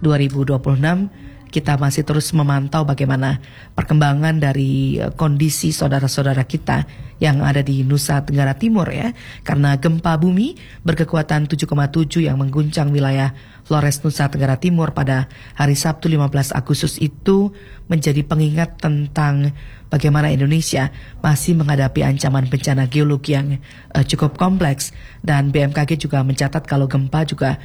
2026. Kita masih terus memantau bagaimana perkembangan dari kondisi saudara-saudara kita yang ada di Nusa Tenggara Timur ya. Karena gempa bumi berkekuatan 7,7 yang mengguncang wilayah Flores Nusa Tenggara Timur pada hari Sabtu 15 Agustus itu menjadi pengingat tentang bagaimana Indonesia masih menghadapi ancaman bencana geologi yang cukup kompleks, dan BMKG juga mencatat kalau gempa juga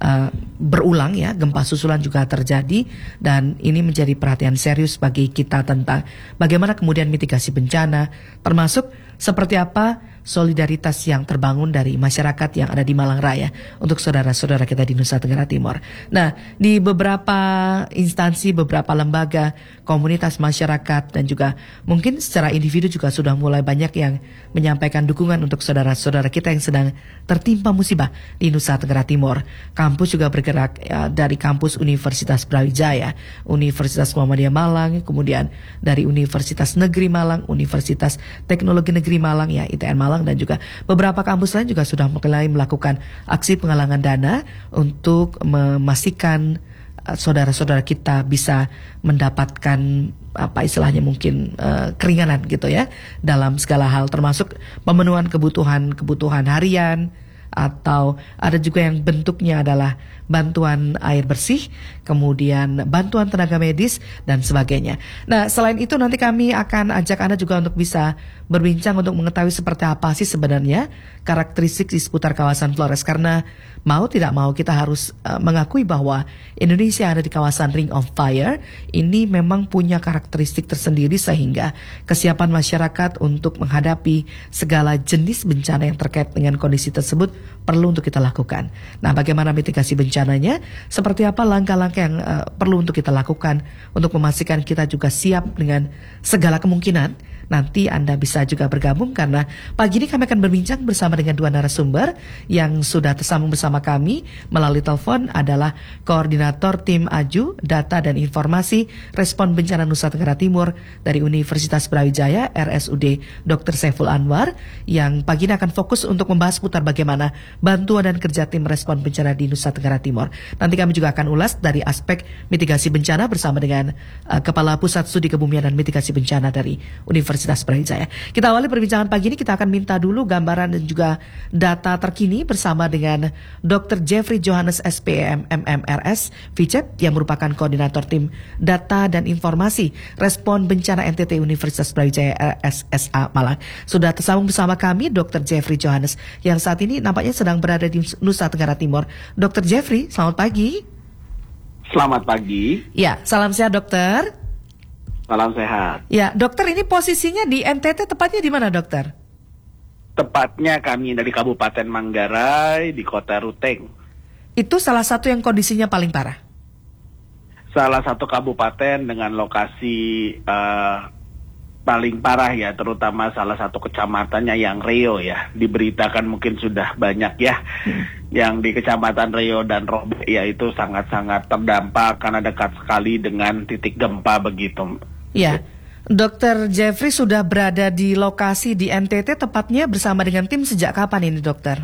berulang ya, gempa susulan juga terjadi, dan ini menjadi perhatian serius bagi kita tentang bagaimana kemudian mitigasi bencana, termasuk seperti apa solidaritas yang terbangun dari masyarakat yang ada di Malang Raya untuk saudara-saudara kita di Nusa Tenggara Timur. Nah, di beberapa instansi, beberapa lembaga, komunitas masyarakat, dan juga mungkin secara individu juga sudah mulai banyak yang menyampaikan dukungan untuk saudara-saudara kita yang sedang tertimpa musibah di Nusa Tenggara Timur. Kampus juga bergerak dari kampus Universitas Brawijaya, Universitas Muhammadiyah Malang, kemudian dari Universitas Negeri Malang, Universitas Teknologi Negeri Malang ya, ITN Malang, dan juga beberapa kampus lain juga sudah mulai melakukan aksi penggalangan dana untuk memastikan saudara-saudara kita bisa mendapatkan apa istilahnya mungkin keringanan gitu ya dalam segala hal, termasuk pemenuhan kebutuhan harian, atau ada juga yang bentuknya adalah bantuan air bersih, kemudian bantuan tenaga medis dan sebagainya. Nah, selain itu nanti kami akan ajak Anda juga untuk bisa berbincang untuk mengetahui seperti apa sih sebenarnya karakteristik di seputar kawasan Flores, karena mau tidak mau kita harus mengakui bahwa Indonesia ada di kawasan Ring of Fire ini memang punya karakteristik tersendiri, sehingga kesiapan masyarakat untuk menghadapi segala jenis bencana yang terkait dengan kondisi tersebut perlu untuk kita lakukan. Nah, bagaimana mitigasi bencananya? Seperti apa langkah-langkah yang perlu untuk kita lakukan untuk memastikan kita juga siap dengan segala kemungkinan? Nanti Anda bisa juga bergabung, karena pagi ini kami akan berbincang bersama dengan dua narasumber yang sudah tersambung bersama kami melalui telepon, adalah Koordinator Tim AJU Data dan Informasi Respon Bencana Nusa Tenggara Timur dari Universitas Brawijaya RSUD Dr. Saiful Anwar, yang pagi ini akan fokus untuk membahas putar bagaimana bantuan dan kerja tim respon bencana di Nusa Tenggara Timur. Nanti kami juga akan ulas dari aspek mitigasi bencana bersama dengan Kepala Pusat Studi Kebumian dan Mitigasi Bencana dari Universitas Brawijaya. Kita awali perbincangan pagi ini, kita akan minta dulu gambaran dan juga data terkini bersama dengan Dr. Jeffrey Johannes SPM MMRS VCEP yang merupakan Koordinator Tim Data dan Informasi Respon Bencana NTT Universitas Brawijaya RSSA Malang. Sudah tersambung bersama kami Dr. Jeffrey Johannes yang saat ini nampaknya sedang berada di Nusa Tenggara Timur. Dr. Jeffrey, selamat pagi. Selamat pagi. Ya, salam sehat dokter. Salam sehat. Ya, dokter, ini posisinya di NTT, tepatnya di mana dokter? Tepatnya kami dari Kabupaten Manggarai di Kota Ruteng. Itu salah satu yang kondisinya paling parah? Salah satu kabupaten dengan lokasi paling parah ya, terutama salah satu kecamatannya yang Reo ya. Diberitakan mungkin sudah banyak ya. Yang di Kecamatan Reo dan Robek ya, itu sangat-sangat terdampak karena dekat sekali dengan titik gempa begitu. Ya, Dokter Jeffrey sudah berada di lokasi di NTT tepatnya bersama dengan tim sejak kapan ini dokter?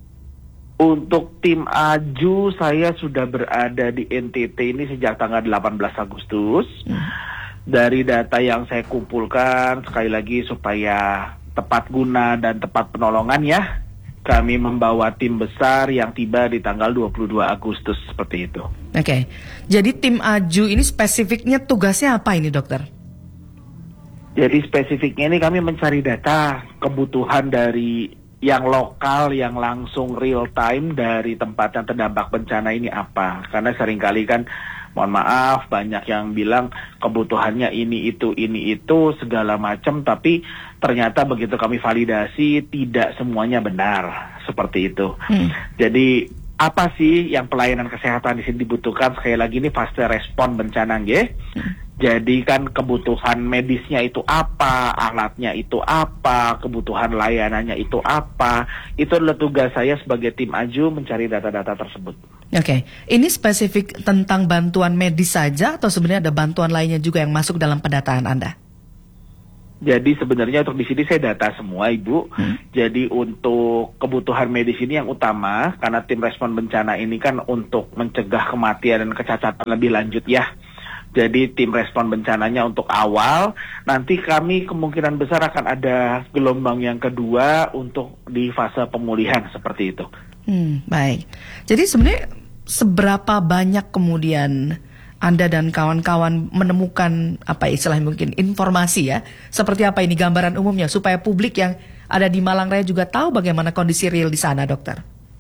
Untuk tim AJU saya sudah berada di NTT ini sejak tanggal 18 Agustus. Dari data yang saya kumpulkan, sekali lagi supaya tepat guna dan tepat penolongan ya, kami membawa tim besar yang tiba di tanggal 22 Agustus seperti itu. Oke, jadi tim AJU ini spesifiknya tugasnya apa ini dokter? Jadi spesifiknya ini kami mencari data kebutuhan dari yang lokal, yang langsung real time dari tempat yang terdampak bencana ini apa. Karena seringkali kan, mohon maaf, banyak yang bilang kebutuhannya ini itu segala macam, tapi ternyata begitu kami validasi tidak semuanya benar seperti itu. Jadi apa sih yang pelayanan kesehatan di sini dibutuhkan? Sekali lagi ini fase respon bencana nggih. Jadi kan kebutuhan medisnya itu apa, alatnya itu apa, kebutuhan layanannya itu apa. Itu adalah tugas saya sebagai tim AJU mencari data-data tersebut. Oke, ini spesifik tentang bantuan medis saja atau sebenarnya ada bantuan lainnya juga yang masuk dalam pendataan Anda? Jadi sebenarnya untuk di sini saya data semua, Ibu. Jadi untuk kebutuhan medis ini yang utama, karena tim respon bencana ini kan untuk mencegah kematian dan kecacatan lebih lanjut ya. Jadi tim respon bencananya untuk awal, nanti kami kemungkinan besar akan ada gelombang yang kedua untuk di fase pemulihan seperti itu. Baik. Jadi sebenarnya seberapa banyak kemudian Anda dan kawan-kawan menemukan apa istilahnya mungkin informasi ya, seperti apa ini gambaran umumnya supaya publik yang ada di Malang Raya juga tahu bagaimana kondisi real di sana, dokter?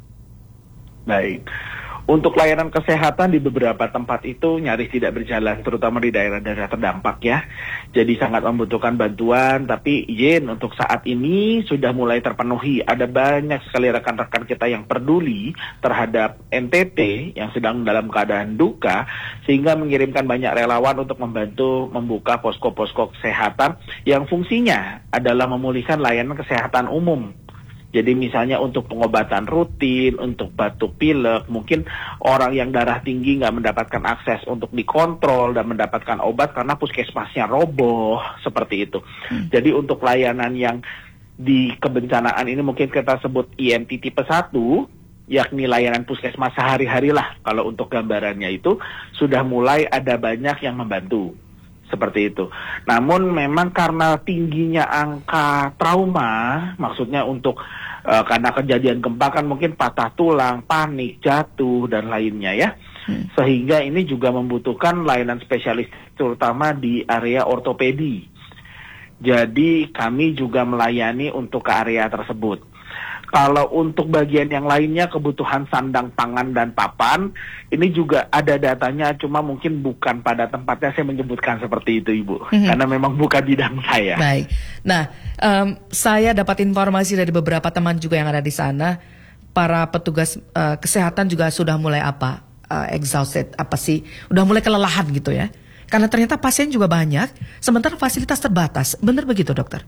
Baik. Untuk layanan kesehatan di beberapa tempat itu nyaris tidak berjalan, terutama di daerah-daerah terdampak ya. Jadi sangat membutuhkan bantuan, tapi izin untuk saat ini sudah mulai terpenuhi. Ada banyak sekali rekan-rekan kita yang peduli terhadap NTT yang sedang dalam keadaan duka, sehingga mengirimkan banyak relawan untuk membantu membuka posko-posko kesehatan yang fungsinya adalah memulihkan layanan kesehatan umum. Jadi misalnya untuk pengobatan rutin, untuk batuk pilek, mungkin orang yang darah tinggi nggak mendapatkan akses untuk dikontrol dan mendapatkan obat karena puskesmasnya roboh, seperti itu. Jadi untuk layanan yang di kebencanaan ini mungkin kita sebut IMT tipe 1, yakni layanan puskesmas sehari-hari lah. Kalau untuk gambarannya itu sudah mulai ada banyak yang membantu. Seperti itu. Namun memang karena tingginya angka trauma, maksudnya untuk karena kejadian gempa kan mungkin patah tulang, panik, jatuh, dan lainnya ya. Sehingga ini juga membutuhkan layanan spesialis terutama di area ortopedi. Jadi kami juga melayani untuk ke area tersebut. Kalau untuk bagian yang lainnya, kebutuhan sandang, pangan, dan papan, ini juga ada datanya, cuma mungkin bukan pada tempatnya saya menyebutkan seperti itu, Ibu. Karena memang bukan bidang saya. Baik. Nah, saya dapat informasi dari beberapa teman juga yang ada di sana, para petugas kesehatan juga sudah mulai exhausted, udah mulai kelelahan gitu ya. Karena ternyata pasien juga banyak, sementara fasilitas terbatas. Benar begitu, dokter?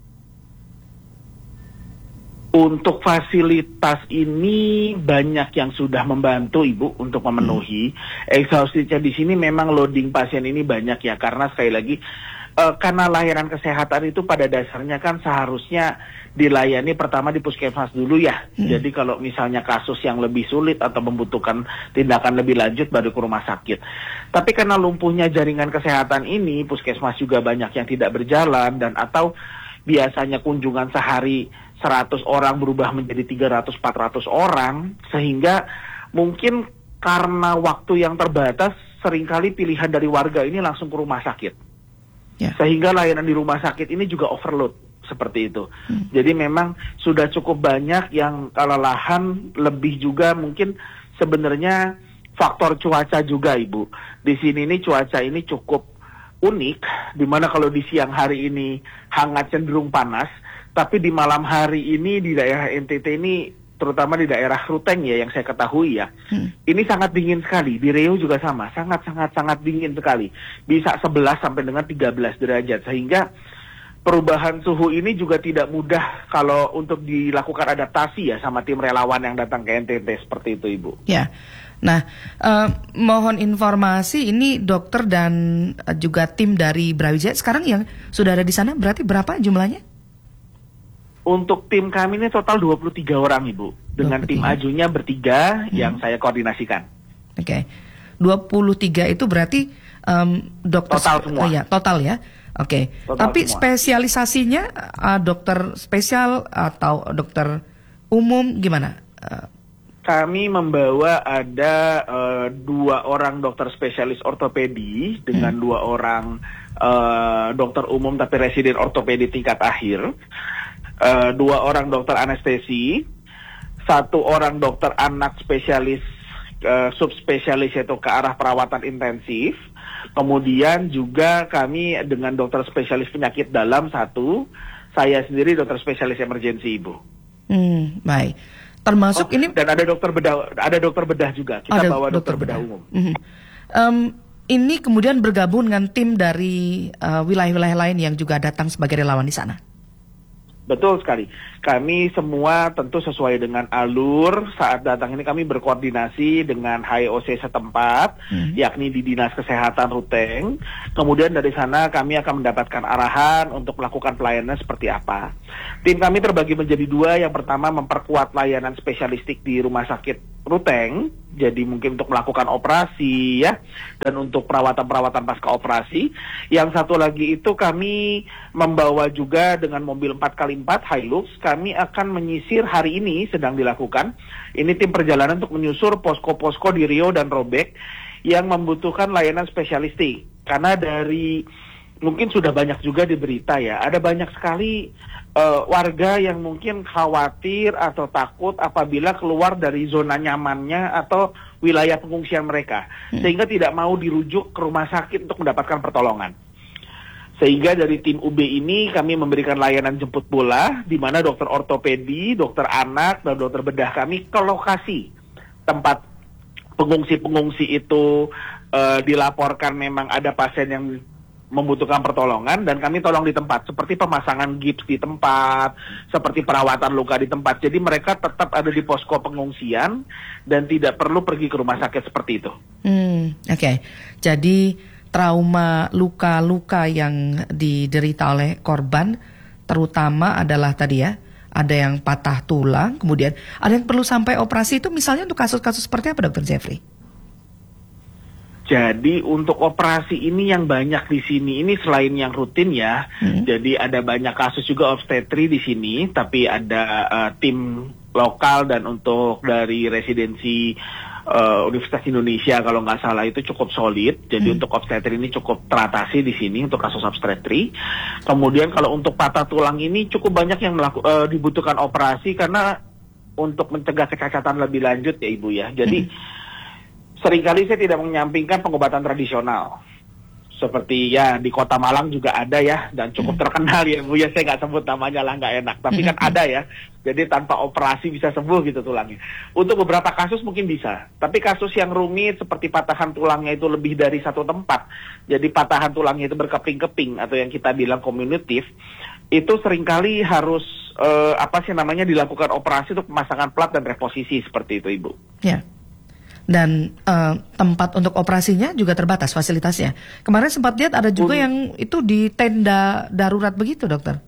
Untuk fasilitas ini banyak yang sudah membantu Ibu untuk memenuhi. Exhaustednya di sini memang loading pasien ini banyak ya, karena sekali lagi karena layanan kesehatan itu pada dasarnya kan seharusnya dilayani pertama di puskesmas dulu ya. Jadi kalau misalnya kasus yang lebih sulit atau membutuhkan tindakan lebih lanjut baru ke rumah sakit. Tapi karena lumpuhnya jaringan kesehatan ini, puskesmas juga banyak yang tidak berjalan dan atau biasanya kunjungan sehari 100 orang berubah menjadi 300-400 orang, sehingga mungkin karena waktu yang terbatas seringkali pilihan dari warga ini langsung ke rumah sakit. Sehingga layanan di rumah sakit ini juga overload, seperti itu. Jadi memang sudah cukup banyak yang kelelahan, lebih juga mungkin sebenarnya faktor cuaca juga, Ibu. Di sini ini cuaca ini cukup unik, dimana kalau di siang hari ini hangat cenderung panas, tapi di malam hari ini di daerah NTT ini, terutama di daerah Ruteng ya yang saya ketahui ya, ini sangat dingin sekali. Di Riau juga sama, sangat dingin sekali. Bisa 11 sampai dengan 13 derajat, sehingga perubahan suhu ini juga tidak mudah kalau untuk dilakukan adaptasi ya sama tim relawan yang datang ke NTT seperti itu, Ibu. Ya. Nah, mohon informasi ini dokter dan juga tim dari Brawijaya sekarang yang sudah ada di sana berarti berapa jumlahnya? Untuk tim kami ini total 23 orang, Ibu. Dengan 23. Tim ajunya bertiga yang saya koordinasikan. Oke. 23 itu berarti dokter total semua. Ya, total ya. Oke. Tapi semua. Spesialisasinya dokter spesial atau dokter umum gimana? Kami membawa ada 2 orang dokter spesialis ortopedi dengan 2 orang dokter umum tapi residen ortopedi tingkat akhir, 2 orang dokter anestesi, 1 orang dokter anak spesialis subspesialis yaitu ke arah perawatan intensif. Kemudian juga kami dengan dokter spesialis penyakit dalam 1, saya sendiri dokter spesialis emergensi, Ibu. Baik. Termasuk ini dan ada dokter bedah juga. Kita bawa dokter bedah umum. Ini kemudian bergabung dengan tim dari wilayah-wilayah lain yang juga datang sebagai relawan di sana. Betul sekali. Kami semua tentu sesuai dengan alur. Saat datang ini kami berkoordinasi dengan HOC setempat, yakni di Dinas Kesehatan Ruteng. Kemudian dari sana kami akan mendapatkan arahan untuk melakukan pelayanan seperti apa. Tim kami terbagi menjadi dua. Yang pertama memperkuat layanan spesialistik di Rumah Sakit Ruteng, jadi mungkin untuk melakukan operasi ya, dan untuk perawatan pasca operasi. Yang satu lagi itu kami membawa juga dengan mobil 4x4 Hilux, kami akan menyisir hari ini sedang dilakukan. Ini tim perjalanan untuk menyusur posko-posko di Riau dan Robek yang membutuhkan layanan spesialistik. Karena dari mungkin sudah banyak juga di berita ya, ada banyak sekali warga yang mungkin khawatir atau takut apabila keluar dari zona nyamannya atau wilayah pengungsian mereka, sehingga tidak mau dirujuk ke rumah sakit untuk mendapatkan pertolongan. Sehingga dari tim UB ini kami memberikan layanan jemput bola, di mana dokter ortopedi, dokter anak, dan dokter bedah kami ke lokasi tempat pengungsi-pengungsi itu dilaporkan memang ada pasien yang membutuhkan pertolongan, dan kami tolong di tempat, seperti pemasangan gips di tempat, seperti perawatan luka di tempat. Jadi mereka tetap ada di posko pengungsian dan tidak perlu pergi ke rumah sakit seperti itu. Oke. Jadi trauma luka-luka yang diderita oleh korban terutama adalah tadi ya, ada yang patah tulang, kemudian ada yang perlu sampai operasi. Itu misalnya untuk kasus-kasus seperti apa, Dr. Jeffrey? Jadi untuk operasi ini yang banyak di sini ini selain yang rutin ya, jadi ada banyak kasus juga obstetri di sini, tapi ada tim lokal dan untuk dari residensi Universitas Indonesia kalau nggak salah itu cukup solid. Jadi untuk obstetri ini cukup teratasi di sini untuk kasus obstetri. Kemudian kalau untuk patah tulang ini cukup banyak yang dibutuhkan operasi karena untuk mencegah kecacatan lebih lanjut ya Ibu ya. Jadi seringkali saya tidak menyampingkan pengobatan tradisional. Seperti ya di Kota Malang juga ada ya, dan cukup terkenal ya Bu ya, saya nggak sebut namanya lah, nggak enak. Tapi kan ada ya, jadi tanpa operasi bisa sembuh gitu tulangnya. Untuk beberapa kasus mungkin bisa, tapi kasus yang rumit seperti patahan tulangnya itu lebih dari satu tempat, jadi patahan tulangnya itu berkeping-keping atau yang kita bilang komunitif, itu seringkali harus dilakukan operasi untuk pemasangan plat dan reposisi seperti itu Ibu. Ya. Dan tempat untuk operasinya juga terbatas fasilitasnya. Kemarin sempat lihat ada juga yang itu di tenda darurat begitu, dokter?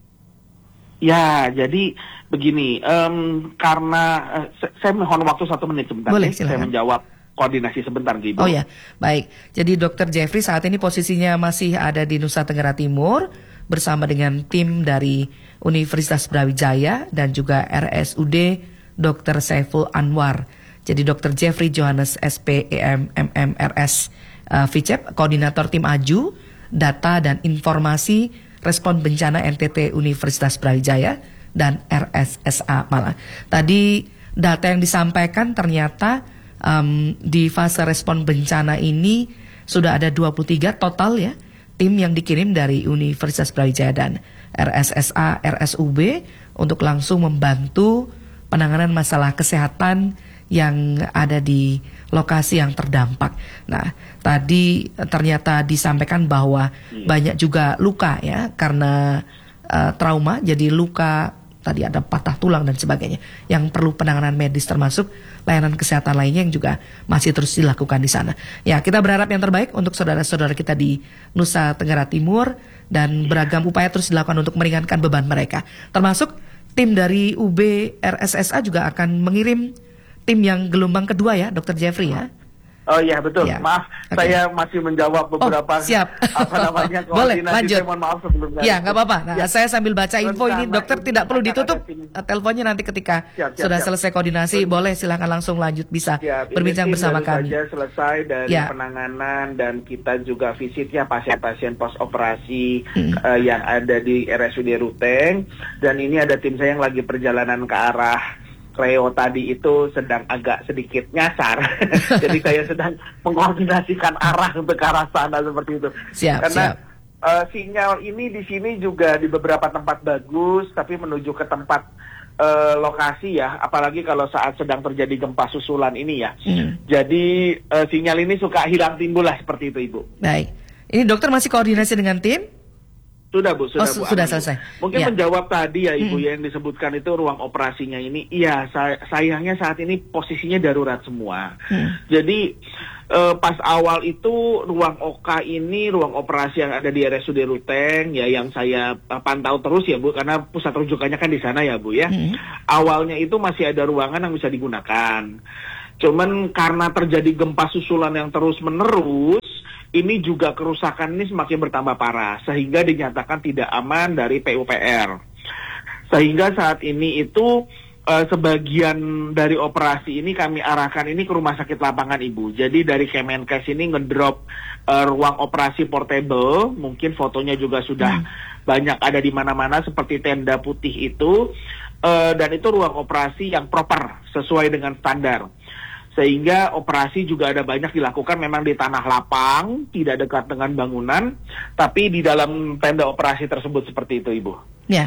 Ya, jadi begini, karena saya mohon waktu 1 menit sebentar. Boleh, saya menjawab koordinasi sebentar, Ibu. Oh ya, baik. Jadi Dokter Jeffrey saat ini posisinya masih ada di Nusa Tenggara Timur bersama dengan tim dari Universitas Brawijaya dan juga RSUD Dr. Saiful Anwar. Jadi Dr. Jeffrey Johannes SPEM MMRS Vicep, Koordinator Tim AJU, Data dan Informasi Respon Bencana NTT Universitas Brawijaya, dan RSSA Malang. Tadi data yang disampaikan ternyata di fase respon bencana ini sudah ada 23 total ya, tim yang dikirim dari Universitas Brawijaya dan RSSA RSUB untuk langsung membantu penanganan masalah kesehatan yang ada di lokasi yang terdampak. Nah, tadi ternyata disampaikan bahwa banyak juga luka ya karena trauma, jadi luka tadi ada patah tulang dan sebagainya yang perlu penanganan medis, termasuk layanan kesehatan lainnya yang juga masih terus dilakukan di sana. Ya, kita berharap yang terbaik untuk saudara-saudara kita di Nusa Tenggara Timur dan beragam upaya terus dilakukan untuk meringankan beban mereka. Termasuk tim dari UB RSSA juga akan mengirim tim yang gelombang kedua ya, Dr. Jeffrey ya. Oh iya betul, ya. Maaf, saya masih menjawab beberapa siap. Boleh, lanjut. Saya mohon maaf sebelumnya. Ya, nggak apa-apa. Nah, saya sambil baca info ini, dokter tidak perlu ditutup teleponnya nanti ketika sudah selesai koordinasi. Boleh, silakan langsung lanjut, bisa berbincang bersama kami. Saja selesai dari penanganan dan kita juga visitnya pasien-pasien pos operasi yang ada di RSUD Ruteng, dan ini ada tim saya yang lagi perjalanan ke arah Reo tadi itu sedang agak sedikit nyasar. Jadi saya sedang mengkoordinasikan arah untuk ke arah sana seperti itu. Karena sinyal ini di sini juga di beberapa tempat bagus, tapi menuju ke tempat lokasi ya, apalagi kalau saat sedang terjadi gempa susulan ini ya. Jadi sinyal ini suka hilang timbul lah seperti itu Ibu. Baik. Ini dokter masih koordinasi dengan tim? Sudah Bu, sudah Bu. Sudah selesai. Mungkin Ya. menjawab tadi ya Ibu yang disebutkan itu ruang operasinya ini, iya sayangnya saat ini posisinya darurat semua. Jadi pas awal itu ruang OK ini, ruang operasi yang ada di RSUD Ruteng ya, yang saya pantau terus ya Bu, karena pusat rujukannya kan di sana ya Bu ya. Awalnya itu masih ada ruangan yang bisa digunakan. Cuman karena terjadi gempa susulan yang terus menerus, ini juga kerusakan ini semakin bertambah parah, sehingga dinyatakan tidak aman dari PUPR. Sehingga saat ini itu sebagian dari operasi ini kami arahkan ini ke rumah sakit lapangan Ibu. Jadi dari Kemenkes ini ngedrop ruang operasi portable, mungkin fotonya juga sudah banyak ada di mana-mana seperti tenda putih itu, dan itu ruang operasi yang proper, sesuai dengan standar. Sehingga operasi juga ada banyak dilakukan memang di tanah lapang, tidak dekat dengan bangunan, tapi di dalam tenda operasi tersebut seperti itu Ibu. Ya,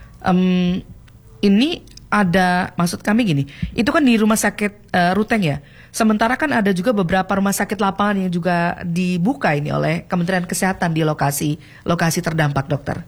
ini ada, maksud kami gini, itu kan di rumah sakit Ruteng ya. Sementara kan ada juga beberapa rumah sakit lapangan yang juga dibuka ini oleh Kementerian Kesehatan di lokasi terdampak, dokter.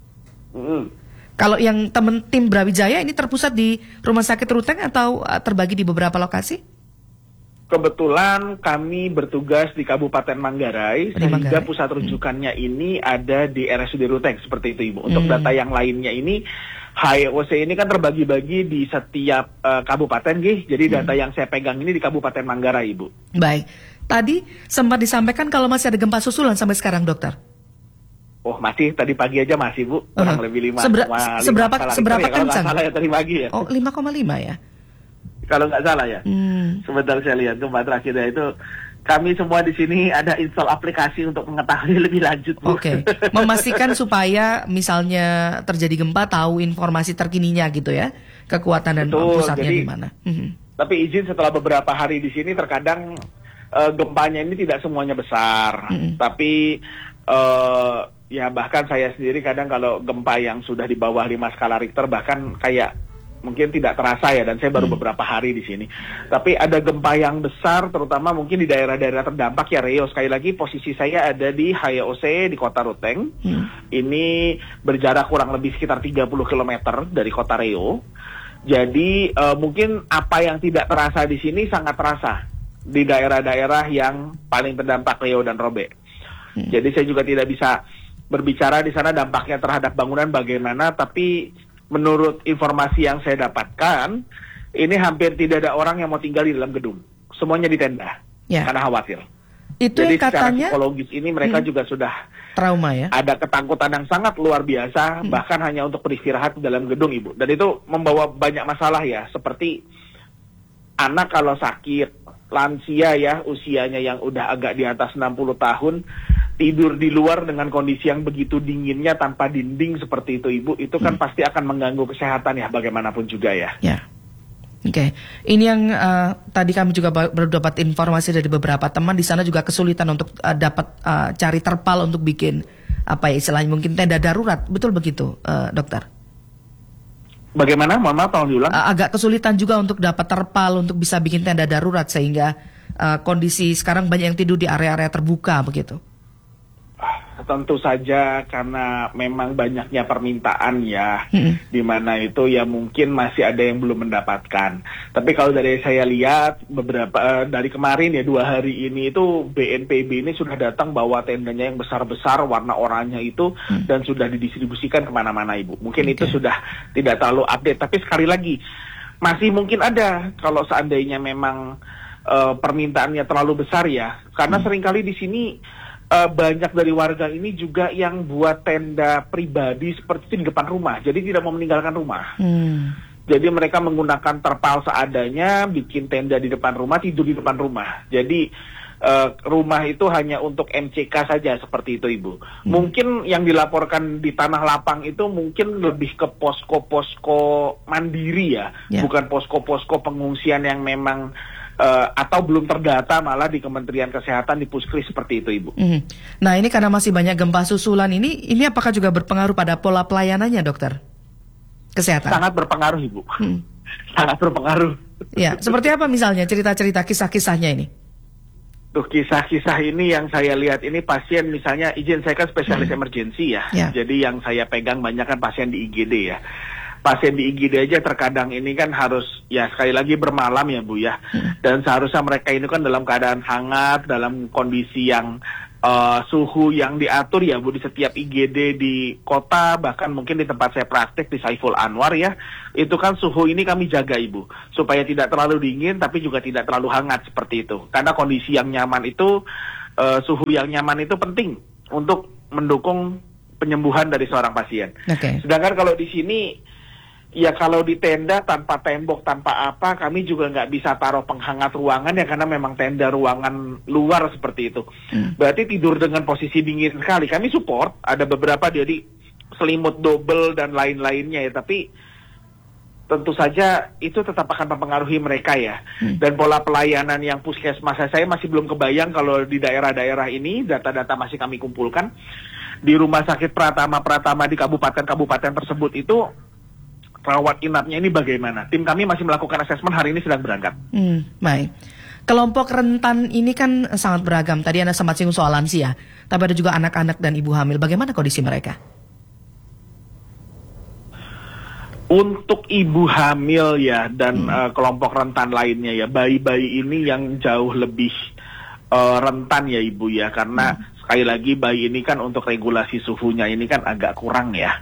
Kalau yang tim Brawijaya ini terpusat di rumah sakit Ruteng atau terbagi di beberapa lokasi? Kebetulan kami bertugas di Kabupaten Manggarai, sehingga pusat rujukannya ini ada di RSUD Ruteng, seperti itu Ibu. Untuk data yang lainnya ini, HEOC ini kan terbagi-bagi di setiap kabupaten, jadi data yang saya pegang ini di Kabupaten Manggarai Ibu. Baik, tadi sempat disampaikan kalau masih ada gempa susulan sampai sekarang, dokter? Oh masih, tadi pagi aja masih Bu, kurang lebih 5,5. Seberapa kencang? Kalau nggak salah ya tadi pagi ya. Oh 5,5 ya? Kalau nggak salah ya. Sebentar saya lihat gempa terakhirnya itu. Kami semua di sini ada install aplikasi untuk mengetahui lebih lanjut Bu. Oke. Memastikan supaya misalnya terjadi gempa tahu informasi terkininya gitu ya, kekuatan dan pusatnya di mana. Tapi izin setelah beberapa hari di sini terkadang gempanya ini tidak semuanya besar, tapi ya bahkan saya sendiri kadang kalau gempa yang sudah di bawah 5 skala Richter bahkan kayak mungkin tidak terasa ya, dan saya baru beberapa hari di sini. Tapi ada gempa yang besar, terutama mungkin di daerah-daerah terdampak ya Reo. Sekali lagi posisi saya ada di HYOC di Kota Ruteng. Ini berjarak kurang lebih sekitar 30 km dari Kota Reo. Jadi mungkin apa yang tidak terasa di sini sangat terasa di daerah-daerah yang paling terdampak Reo dan Robe. Jadi saya juga tidak bisa berbicara di sana dampaknya terhadap bangunan bagaimana, tapi menurut informasi yang saya dapatkan, ini hampir tidak ada orang yang mau tinggal di dalam gedung. Semuanya di tenda, karena khawatir. Itu jadi yang katanya, secara psikologis ini mereka juga sudah trauma ya. Ada ketakutan yang sangat luar biasa, bahkan hanya untuk beristirahat di dalam gedung Ibu. Dan itu membawa banyak masalah ya, seperti anak kalau sakit, lansia ya, usianya yang udah agak di atas 60 tahun, tidur di luar dengan kondisi yang begitu dinginnya tanpa dinding seperti itu Ibu, itu kan pasti akan mengganggu kesehatan ya bagaimanapun juga ya. Ya. Oke. Ini yang tadi kami juga baru dapat informasi dari beberapa teman di sana juga kesulitan untuk dapat cari terpal untuk bikin apa ya istilahnya mungkin tenda darurat. Betul begitu, dokter? Bagaimana? Mohon maaf, tolong diulang. Agak kesulitan juga untuk dapat terpal untuk bisa bikin tenda darurat sehingga kondisi sekarang banyak yang tidur di area-area terbuka begitu. Tentu saja karena memang banyaknya permintaan ya, di mana itu ya mungkin masih ada yang belum mendapatkan. Tapi kalau dari saya lihat beberapa dari kemarin ya 2 hari ini itu BNPB ini sudah datang bawa tendanya yang besar-besar warna oranye itu dan sudah didistribusikan kemana-mana Ibu. Mungkin itu sudah tidak terlalu update, tapi sekali lagi masih mungkin ada kalau seandainya memang permintaannya terlalu besar ya, karena seringkali di sini banyak dari warga ini juga yang buat tenda pribadi seperti itu di depan rumah, jadi tidak mau meninggalkan rumah. Jadi mereka menggunakan terpal seadanya, bikin tenda di depan rumah, tidur di depan rumah. Jadi rumah itu hanya untuk MCK saja seperti itu Ibu. Mungkin yang dilaporkan di tanah lapang itu mungkin lebih ke posko-posko mandiri ya, bukan posko-posko pengungsian yang memang atau belum terdata malah di Kementerian Kesehatan, di Puskris seperti itu Ibu. Nah ini karena masih banyak gempa susulan ini apakah juga berpengaruh pada pola pelayanannya dokter? Kesehatan? Sangat berpengaruh Ibu. Sangat berpengaruh. Ya, seperti apa misalnya cerita-cerita kisah-kisahnya ini? kisah-kisah ini yang saya lihat ini pasien misalnya izin saya kan spesialis emergency ya. Jadi yang saya pegang banyak kan pasien di IGD ya. Pasien di IGD aja terkadang ini kan harus ya sekali lagi bermalam ya Bu ya. Dan seharusnya mereka ini kan dalam keadaan hangat, dalam kondisi yang suhu yang diatur ya Bu di setiap IGD di kota, bahkan mungkin di tempat saya praktek di Saiful Anwar ya, itu kan suhu ini kami jaga Ibu supaya tidak terlalu dingin tapi juga tidak terlalu hangat seperti itu, karena kondisi yang nyaman itu suhu yang nyaman itu penting untuk mendukung penyembuhan dari seorang pasien. Sedangkan kalau di sini ya kalau di tenda tanpa tembok, tanpa apa, kami juga nggak bisa taruh penghangat ruangan ya karena memang tenda ruangan luar seperti itu. Berarti tidur dengan posisi dingin sekali. Kami support, ada beberapa jadi selimut double dan lain-lainnya ya, tapi tentu saja itu tetap akan mempengaruhi mereka ya. Dan pola pelayanan yang puskesmas saya masih belum kebayang kalau di daerah-daerah ini, data-data masih kami kumpulkan. Di rumah sakit Pratama di kabupaten-kabupaten tersebut itu, rawat inapnya ini bagaimana? Tim kami masih melakukan asesmen, hari ini sedang berangkat. Baik. Kelompok rentan ini kan sangat beragam. Tadi Anda sempat singgung soal lansia, tapi ada juga anak-anak dan ibu hamil. Bagaimana kondisi mereka? Untuk ibu hamil ya dan kelompok rentan lainnya ya, bayi-bayi ini yang jauh lebih rentan ya Ibu ya, karena sekali lagi bayi ini kan untuk regulasi suhunya ini kan agak kurang ya.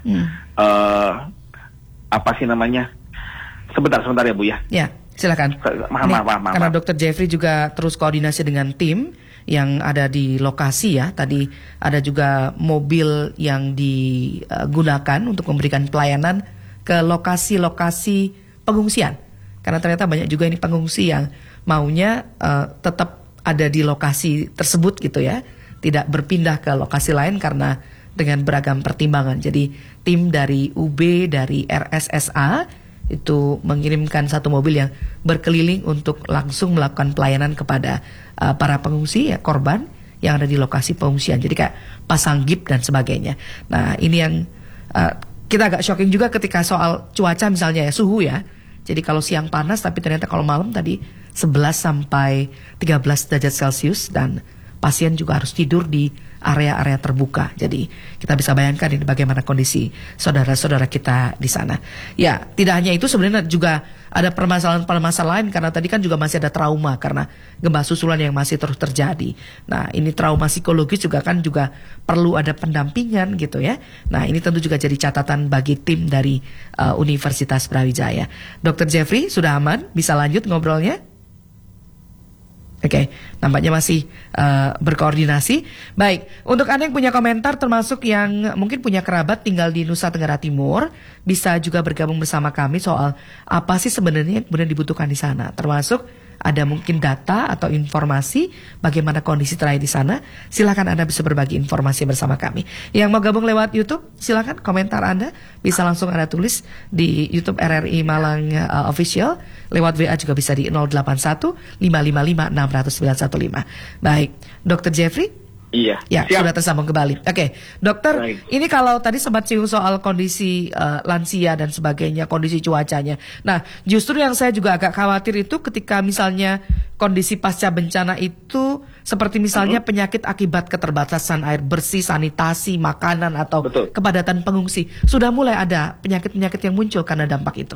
Apa sih namanya? Sebentar ya Bu ya. Ya, silakan. Maaf. Karena Dr. Jeffrey juga terus koordinasi dengan tim yang ada di lokasi ya. Tadi ada juga mobil yang digunakan untuk memberikan pelayanan ke lokasi-lokasi pengungsian. Karena ternyata banyak juga ini pengungsi yang maunya tetap ada di lokasi tersebut gitu ya. Tidak berpindah ke lokasi lain karena dengan beragam pertimbangan. Jadi tim dari UB, dari RSSA itu mengirimkan satu mobil yang berkeliling untuk langsung melakukan pelayanan kepada para pengungsi ya, korban yang ada di lokasi pengungsian. Jadi kayak pasang gip dan sebagainya. Nah ini yang kita agak shocking juga ketika soal cuaca misalnya ya, suhu ya. Jadi kalau siang panas tapi ternyata kalau malam tadi 11 sampai 13 derajat Celcius dan pasien juga harus tidur di area-area terbuka. Jadi kita bisa bayangkan ini bagaimana kondisi saudara-saudara kita di sana. Ya, tidak hanya itu, sebenarnya juga ada permasalahan-permasalahan karena tadi kan juga masih ada trauma karena gempa susulan yang masih terus terjadi. Nah, ini trauma psikologis juga kan juga perlu ada pendampingan gitu ya. Nah, ini tentu juga jadi catatan bagi tim dari Universitas Brawijaya. Dr. Jeffrey sudah aman? Bisa lanjut ngobrolnya? Oke, nampaknya masih berkoordinasi. Baik, untuk Anda yang punya komentar termasuk yang mungkin punya kerabat tinggal di Nusa Tenggara Timur, bisa juga bergabung bersama kami soal apa sih sebenarnya yang kemudian dibutuhkan di sana. Termasuk ada mungkin data atau informasi bagaimana kondisi terakhir di sana. Silakan Anda bisa berbagi informasi bersama kami. Yang mau gabung lewat YouTube, silakan komentar Anda bisa langsung Anda tulis di YouTube RRI Malang Official. Lewat WA juga bisa di 081 555 600 915. Baik, Dr. Jeffrey. Iya. Ya, siap. Sudah tersambung kembali. Oke, dokter, baik. Ini kalau tadi sempat singgung soal kondisi lansia dan sebagainya, kondisi cuacanya. Nah, justru yang saya juga agak khawatir itu ketika misalnya kondisi pasca bencana itu seperti misalnya penyakit akibat keterbatasan air bersih, sanitasi, makanan atau kepadatan pengungsi. Sudah mulai ada penyakit-penyakit yang muncul karena dampak itu.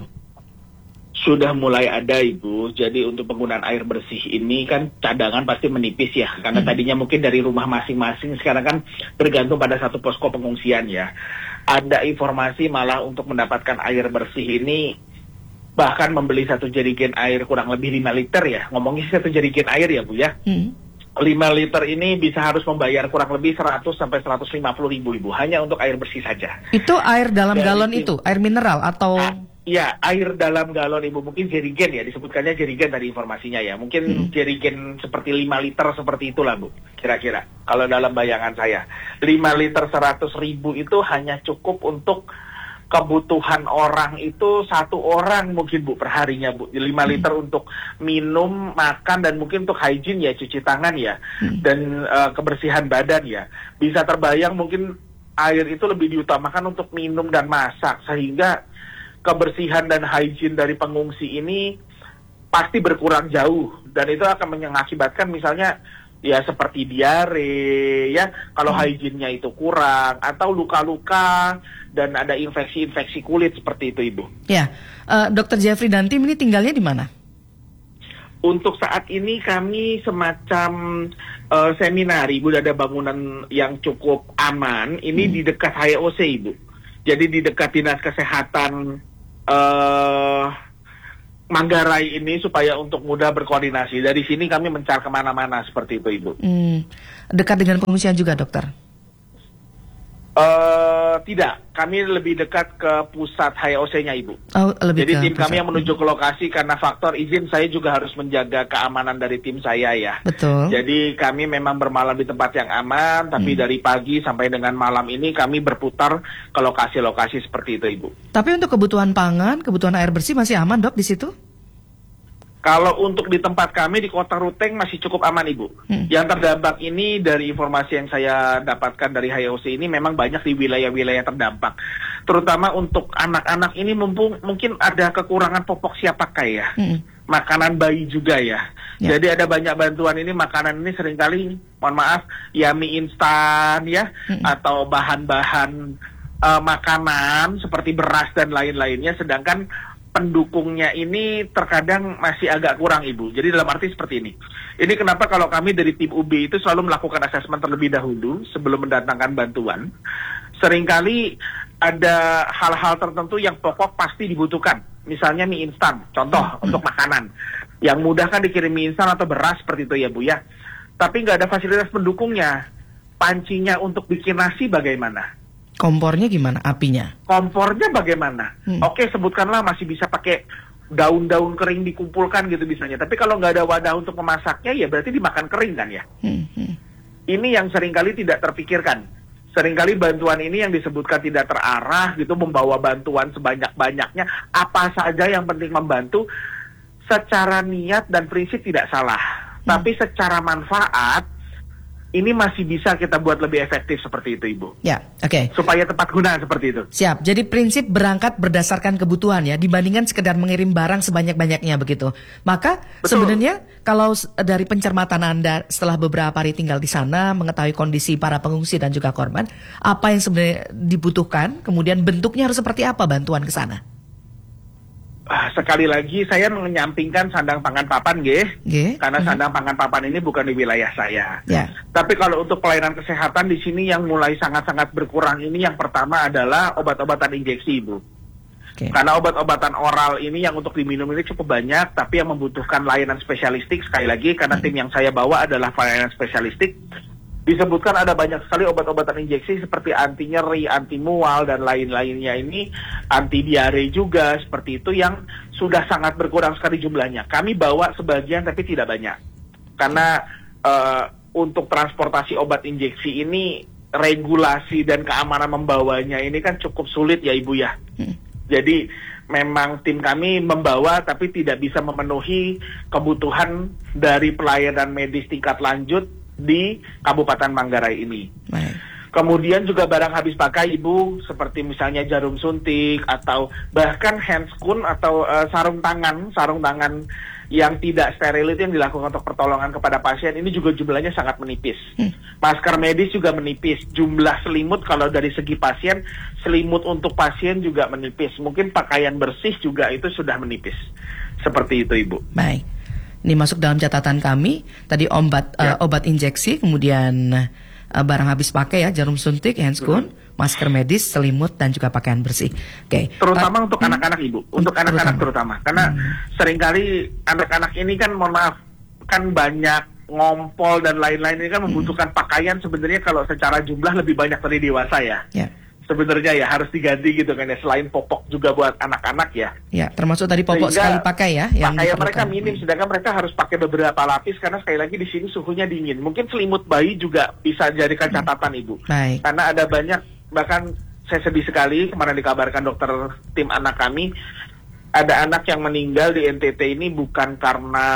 Sudah mulai ada Ibu, jadi untuk penggunaan air bersih ini kan cadangan pasti menipis ya, karena tadinya mungkin dari rumah masing-masing, sekarang kan bergantung pada satu posko pengungsian ya. Ada informasi malah untuk mendapatkan air bersih ini, bahkan membeli satu jerigen air kurang lebih 5 liter ya, ngomongnya satu jerigen air ya Bu ya. 5 liter ini bisa harus membayar kurang lebih 100 sampai 150 ribu Ibu, hanya untuk air bersih saja. Itu air dalam galon itu, air mineral atau... Ya, air dalam galon Ibu, mungkin jerigen ya, disebutkannya jerigen tadi informasinya ya. Mungkin jerigen seperti 5 liter seperti itulah Bu, kira-kira. Kalau dalam bayangan saya. 5 liter 100 ribu itu hanya cukup untuk kebutuhan orang itu satu orang mungkin Bu per harinya Bu. 5 liter untuk minum, makan, dan mungkin untuk hygiene ya, cuci tangan ya. Dan kebersihan badan ya. Bisa terbayang mungkin air itu lebih diutamakan untuk minum dan masak, sehingga kebersihan dan hygiene dari pengungsi ini pasti berkurang jauh, dan itu akan mengakibatkan misalnya ya seperti diare, ya kalau hygiene-nya itu kurang, atau luka-luka dan ada infeksi-infeksi kulit seperti itu, Ibu. Ya, Dr. Jeffrey dan tim ini tinggalnya di mana? Untuk saat ini kami semacam seminar, Ibu, ada bangunan yang cukup aman. Ini di dekat HOC, Ibu. Jadi di dekat Dinas Kesehatan Manggarai ini supaya untuk mudah berkoordinasi. Dari sini kami mencar kemana-mana seperti itu, Ibu. Dekat dengan pengungsian juga, dokter? Tidak, kami lebih dekat ke pusat HOC-nya, Ibu. Lebih Jadi ke tim pusat. kami yang menuju ke lokasi karena faktor izin saya juga harus menjaga keamanan dari tim saya ya. Betul. Jadi kami memang bermalam di tempat yang aman, tapi dari pagi sampai dengan malam ini kami berputar ke lokasi-lokasi seperti itu, Ibu. Tapi untuk kebutuhan pangan, kebutuhan air bersih masih aman, Dok, di situ? Kalau untuk di tempat kami di Kota Ruteng masih cukup aman, Ibu. Yang terdampak ini dari informasi yang saya dapatkan dari HOC ini memang banyak di wilayah-wilayah terdampak. Terutama untuk anak-anak ini mungkin ada kekurangan popok siap pakai ya. Makanan bayi juga ya. Jadi ada banyak bantuan ini, makanan ini seringkali, mohon maaf, ya mie instan ya, atau bahan-bahan makanan seperti beras dan lain-lainnya, sedangkan pendukungnya ini terkadang masih agak kurang, Ibu. Jadi dalam arti seperti ini. Ini kenapa kalau kami dari tim UB itu selalu melakukan asesmen terlebih dahulu sebelum mendatangkan bantuan. Seringkali ada hal-hal tertentu yang pokok pasti dibutuhkan. Misalnya mie instan, contoh untuk makanan. Yang mudah kan dikirim mie instan atau beras seperti itu ya, Bu ya. Tapi nggak ada fasilitas pendukungnya. Pancinya untuk bikin nasi bagaimana? Kompornya gimana? Apinya? Kompornya bagaimana? Oke, sebutkanlah masih bisa pakai daun-daun kering dikumpulkan gitu misalnya. Tapi kalau nggak ada wadah untuk memasaknya, ya berarti dimakan kering kan ya? Ini yang seringkali tidak terpikirkan. Seringkali bantuan ini yang disebutkan tidak terarah gitu, membawa bantuan sebanyak-banyaknya. Apa saja yang penting membantu, secara niat dan prinsip tidak salah. Tapi secara manfaat, ini masih bisa kita buat lebih efektif seperti itu, Ibu. Ya, oke. Supaya tepat guna seperti itu. Siap. Jadi prinsip berangkat berdasarkan kebutuhan ya, dibandingkan sekedar mengirim barang sebanyak-banyaknya begitu. Maka sebenarnya kalau dari pencermatan Anda setelah beberapa hari tinggal di sana, mengetahui kondisi para pengungsi dan juga korban, apa yang sebenarnya dibutuhkan, kemudian bentuknya harus seperti apa bantuan ke sana? Sekali lagi saya menyampingkan sandang pangan papan, karena sandang pangan papan ini bukan di wilayah saya. Tapi kalau untuk pelayanan kesehatan di sini yang mulai sangat-sangat berkurang ini, yang pertama adalah obat-obatan injeksi, Ibu. Karena obat-obatan oral ini yang untuk diminum ini cukup banyak, tapi yang membutuhkan layanan spesialistik, sekali lagi karena tim yang saya bawa adalah layanan spesialistik. Disebutkan ada banyak sekali obat-obatan injeksi seperti anti nyeri, anti mual, dan lain-lainnya ini, anti diare juga, seperti itu yang sudah sangat berkurang sekali jumlahnya. Kami bawa sebagian tapi tidak banyak. Karena untuk transportasi obat injeksi ini, regulasi dan keamanan membawanya ini kan cukup sulit ya, Ibu ya. Jadi memang tim kami membawa tapi tidak bisa memenuhi kebutuhan dari pelayanan medis tingkat lanjut di Kabupaten Manggarai ini. Kemudian juga barang habis pakai, Ibu, seperti misalnya jarum suntik atau bahkan handscoon atau sarung tangan yang tidak steril itu yang dilakukan untuk pertolongan kepada pasien, ini juga jumlahnya sangat menipis. Masker medis juga menipis. Jumlah selimut kalau dari segi pasien, selimut untuk pasien juga menipis. Mungkin pakaian bersih juga itu sudah menipis. Seperti itu, Ibu. Baik. Ini masuk dalam catatan kami. Tadi obat injeksi, kemudian barang habis pakai ya, jarum suntik, handscoon, masker medis, selimut, dan juga pakaian bersih. Oke. Terutama untuk anak-anak, Ibu. Untuk anak-anak terutama. Karena seringkali anak-anak ini kan, mohon maaf, kan banyak ngompol dan lain-lain, ini kan membutuhkan pakaian sebenarnya kalau secara jumlah lebih banyak dari dewasa ya. Sebenarnya ya harus diganti gitu kan ya, selain popok juga buat anak-anak ya. Ya, termasuk tadi popok sekali pakai ya. Pakaian mereka minim, sedangkan mereka harus pakai beberapa lapis karena sekali lagi di sini suhunya dingin. Mungkin selimut bayi juga bisa jadikan catatan, Ibu. Karena ada banyak, bahkan saya sedih sekali kemarin dikabarkan dokter tim anak kami, ada anak yang meninggal di NTT ini bukan karena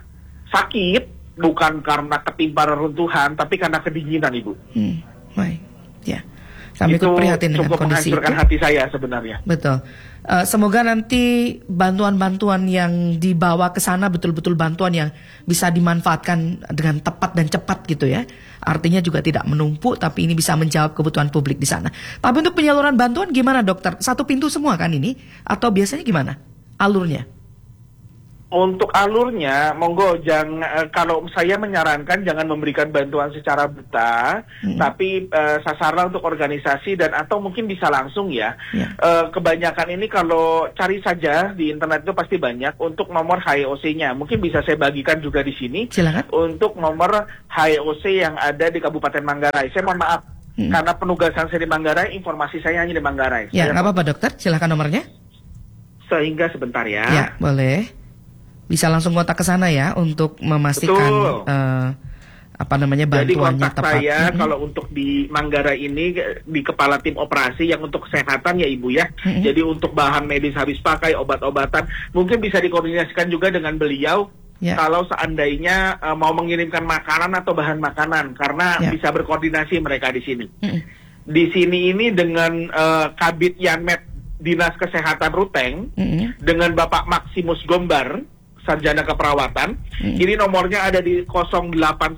sakit, bukan karena ketimpa reruntuhan, tapi karena kedinginan, Ibu. Baik, ya. Kami ikut prihatin dengan cukup kondisi itu. menghancurkan hati saya sebenarnya. Betul. Semoga nanti bantuan-bantuan yang dibawa ke sana betul-betul bantuan yang bisa dimanfaatkan dengan tepat dan cepat gitu ya. Artinya juga tidak menumpuk, tapi ini bisa menjawab kebutuhan publik di sana. Tapi untuk penyaluran bantuan gimana dokter? Satu pintu semua kan ini? Atau biasanya gimana alurnya? Untuk alurnya, monggo kalau saya menyarankan jangan memberikan bantuan secara buta, tapi sasaran untuk organisasi dan atau mungkin bisa langsung ya. Kebanyakan ini kalau cari saja di internet itu pasti banyak untuk nomor HEOC-nya. Mungkin bisa saya bagikan juga di sini. Silakan. Untuk nomor HEOC yang ada di Kabupaten Manggarai. Saya mohon maaf karena penugasan saya di Manggarai, informasi saya hanya di Manggarai. Ya, nggak apa-apa dokter. Silakan nomornya. Sehingga sebentar ya. Ya, boleh. Bisa langsung kontak ke sana ya untuk memastikan bantuannya Jadi kontak tepat. saya kalau untuk di Manggarai ini di kepala tim operasi yang untuk kesehatan ya Ibu ya. Jadi untuk bahan medis habis pakai, obat-obatan mungkin bisa dikoordinasikan juga dengan beliau. Kalau seandainya mau mengirimkan makanan atau bahan makanan karena bisa berkoordinasi mereka di sini. Di sini ini dengan Kabid Yanmed Dinas Kesehatan Ruteng dengan Bapak Maximus Gombar Sarjana Keperawatan. Ini nomornya ada di 0812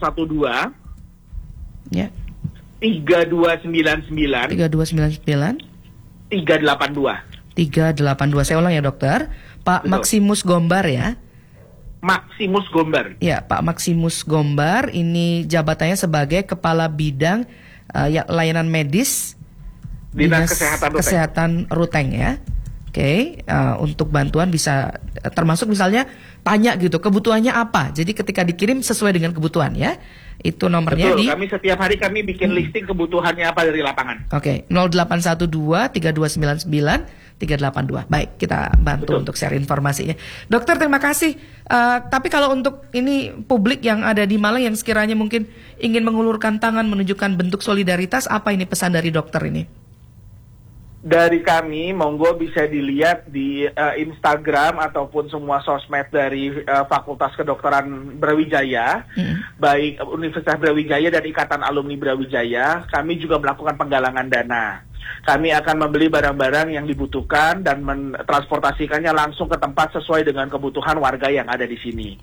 ya. 3299 382. Saya ulang ya dokter. Pak Maximus Gombar ya. Maximus Gombar. Ya, Pak Maximus Gombar ini jabatannya sebagai Kepala Bidang Layanan Medis Dinas Kesehatan Ruteng ya. Oke, untuk bantuan bisa termasuk misalnya tanya gitu kebutuhannya apa. Jadi ketika dikirim sesuai dengan kebutuhan ya. Itu nomornya. Betul, kami setiap hari kami bikin listing kebutuhannya apa dari lapangan. Oke, 0812 3299 382. Baik, kita bantu untuk share informasinya. Dokter, terima kasih. Tapi kalau untuk ini publik yang ada di Malang yang sekiranya mungkin ingin mengulurkan tangan menunjukkan bentuk solidaritas, apa ini pesan dari dokter ini? Dari kami, monggo bisa dilihat di Instagram ataupun semua sosmed dari Fakultas Kedokteran Brawijaya, baik Universitas Brawijaya dan Ikatan Alumni Brawijaya. Kami juga melakukan penggalangan dana. Kami akan membeli barang-barang yang dibutuhkan dan mentransportasikannya langsung ke tempat sesuai dengan kebutuhan warga yang ada di sini.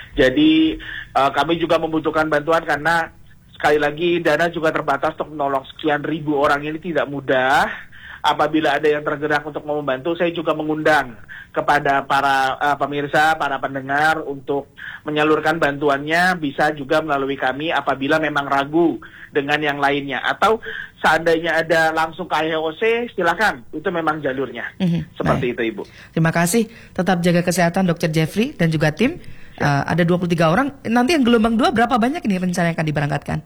Jadi kami juga membutuhkan bantuan karena sekali lagi dana juga terbatas untuk menolong sekian ribu orang ini tidak mudah. Apabila ada yang tergerak untuk mau membantu, saya juga mengundang kepada para pemirsa, para pendengar untuk menyalurkan bantuannya bisa juga melalui kami apabila memang ragu dengan yang lainnya. Atau seandainya ada langsung ke HEOC, silakan. Itu memang jalurnya. Seperti itu, Ibu. Terima kasih. Tetap jaga kesehatan Dr. Jeffrey dan juga tim. Ada 23 orang. Nanti yang gelombang 2 berapa banyak ini rencana yang akan diberangkatkan?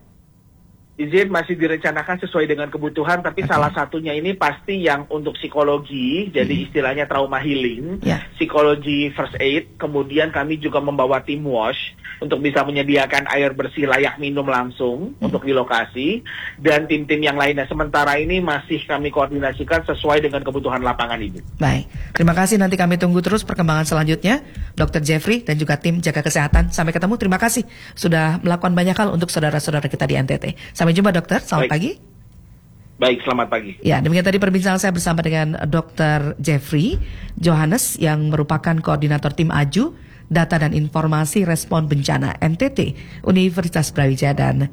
Izin masih direncanakan sesuai dengan kebutuhan, tapi salah satunya ini pasti yang untuk psikologi, jadi istilahnya trauma healing, psikologi first aid, kemudian kami juga membawa tim wash untuk bisa menyediakan air bersih layak minum langsung untuk di lokasi, dan tim-tim yang lainnya. Sementara ini masih kami koordinasikan sesuai dengan kebutuhan lapangan ini. Baik, terima kasih, nanti kami tunggu terus perkembangan selanjutnya, Dr. Jeffrey dan juga tim jaga kesehatan. Sampai ketemu, terima kasih sudah melakukan banyak hal untuk saudara-saudara kita di NTT. Sampai jumpa dokter, selamat pagi. Baik, selamat pagi. Ya, demikian tadi perbincangan saya bersama dengan Dr. Jeffrey Johannes yang merupakan koordinator tim AJU, Data dan Informasi Respon Bencana NTT, Universitas Brawijaya dan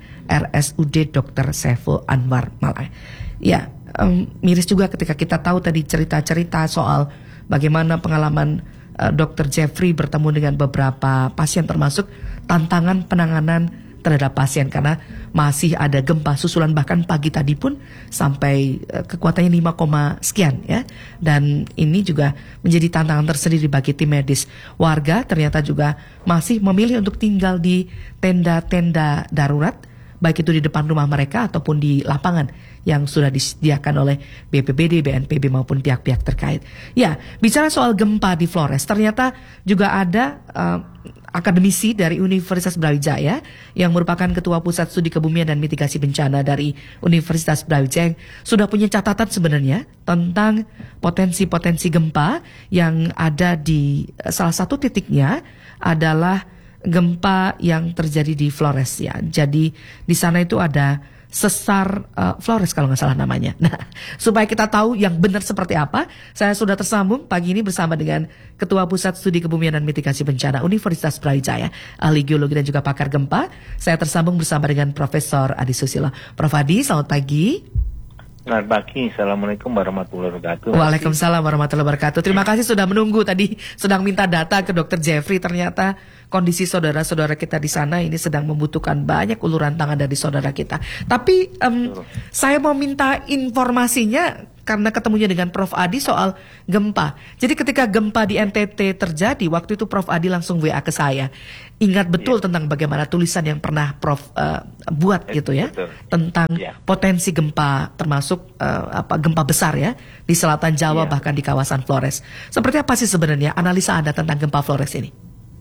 RSUD Dr. Saiful Anwar Malang. Ya, miris juga ketika kita tahu tadi cerita-cerita soal bagaimana pengalaman Dr. Jeffrey bertemu dengan beberapa pasien termasuk tantangan penanganan terhadap pasien karena masih ada gempa susulan, bahkan pagi tadi pun sampai kekuatannya 5, sekian ya. Dan ini juga menjadi tantangan tersendiri bagi tim medis. Warga ternyata juga masih memilih untuk tinggal di tenda-tenda darurat, baik itu di depan rumah mereka ataupun di lapangan yang sudah disediakan oleh BPBD, BNPB maupun pihak-pihak terkait. Ya, bicara soal gempa di Flores, ternyata juga ada akademisi dari Universitas Brawijaya yang merupakan Ketua Pusat Studi Kebumian dan Mitigasi Bencana dari Universitas Brawijaya yang sudah punya catatan sebenarnya tentang potensi-potensi gempa yang ada di salah satu titiknya adalah gempa yang terjadi di Flores ya. Jadi di sana itu ada sesar Flores kalau nggak salah namanya. Nah, supaya kita tahu yang benar seperti apa, saya sudah tersambung pagi ini bersama dengan Ketua Pusat Studi Kebumian dan Mitigasi Bencana Universitas Brawijaya, ahli geologi dan juga pakar gempa. Saya tersambung bersama dengan Profesor Adi Susilo. Prof. Adi, selamat pagi. Selamat pagi, Assalamualaikum warahmatullahi wabarakatuh. Waalaikumsalam warahmatullahi wabarakatuh. Terima kasih sudah menunggu. Tadi sedang minta data ke Dr. Jeffrey. Ternyata kondisi saudara-saudara kita di sana ini sedang membutuhkan banyak uluran tangan dari saudara kita. Tapi saya mau minta informasinya karena ketemunya dengan Prof. Adi soal gempa. Jadi ketika gempa di NTT terjadi, waktu itu Prof. Adi langsung WA ke saya. Ingat betul tentang bagaimana tulisan yang pernah Prof. Buat gitu ya, tentang potensi gempa, termasuk gempa besar ya di selatan Jawa bahkan di kawasan Flores. Seperti apa sih sebenarnya analisa Anda tentang gempa Flores ini?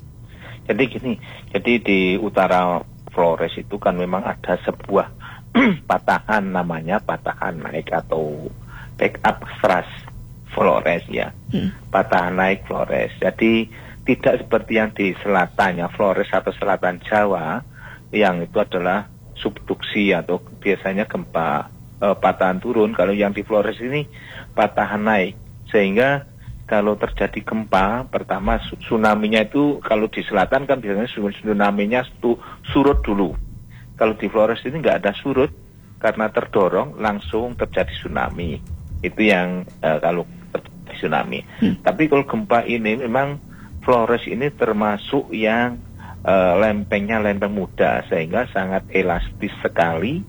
Jadi gini, jadi di utara Flores itu kan memang ada sebuah patahan, namanya patahan naik atau backup thrust Flores ya, patahan naik Flores. Jadi tidak seperti yang di selatannya Flores atau selatan Jawa, yang itu adalah subduksi atau biasanya gempa patahan turun. Kalau yang di Flores ini patahan naik, sehingga kalau terjadi gempa, pertama tsunami-nya itu kalau di selatan kan biasanya tsunami-nya surut dulu. Kalau di Flores ini nggak ada surut, karena terdorong langsung terjadi tsunami. Itu yang kalau terjadi tsunami. Tapi kalau gempa ini memang Flores ini termasuk yang lempengnya lempeng muda, sehingga sangat elastis sekali.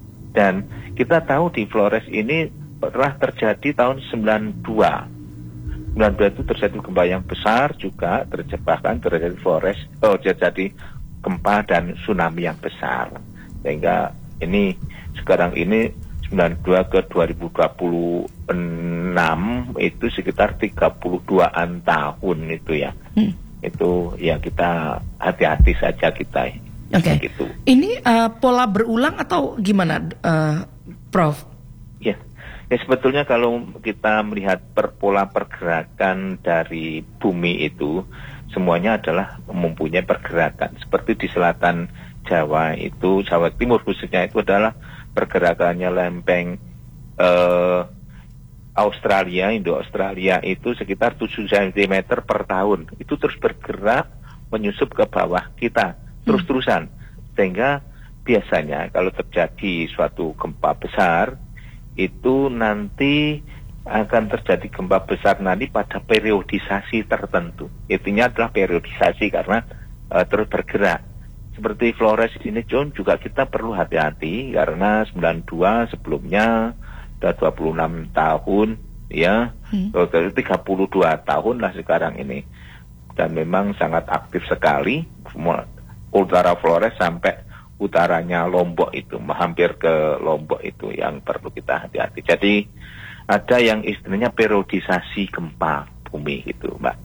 Dan kita tahu di Flores ini pernah terjadi tahun 92 itu terjadi gempa yang besar juga, terjadi Flores, terjadi gempa dan tsunami yang besar. Sehingga ini sekarang ini 92 ke 2026 itu sekitar 32-an tahun itu ya. Itu ya kita hati-hati saja kita. Oke. Gitu. Ini pola berulang atau gimana, Prof? Ya sebetulnya kalau kita melihat pola pergerakan dari bumi itu, semuanya adalah mempunyai pergerakan. Seperti di selatan Jawa itu, Jawa Timur khususnya itu adalah pergerakannya lempeng Australia, Indo-Australia itu sekitar 7 cm per tahun. Itu terus bergerak menyusup ke bawah kita, terus-terusan. Sehingga biasanya kalau terjadi suatu gempa besar, itu nanti akan terjadi gempa besar nanti pada periodisasi tertentu. Intinya adalah periodisasi karena terus bergerak. Seperti Flores ini John juga kita perlu hati-hati karena 92 sebelumnya sudah 26 tahun ya, 32 tahun lah sekarang ini. Dan memang sangat aktif sekali utara Flores sampai utaranya Lombok itu, hampir ke Lombok itu yang perlu kita hati-hati. Jadi ada yang istilahnya periodisasi gempa bumi itu, Mbak.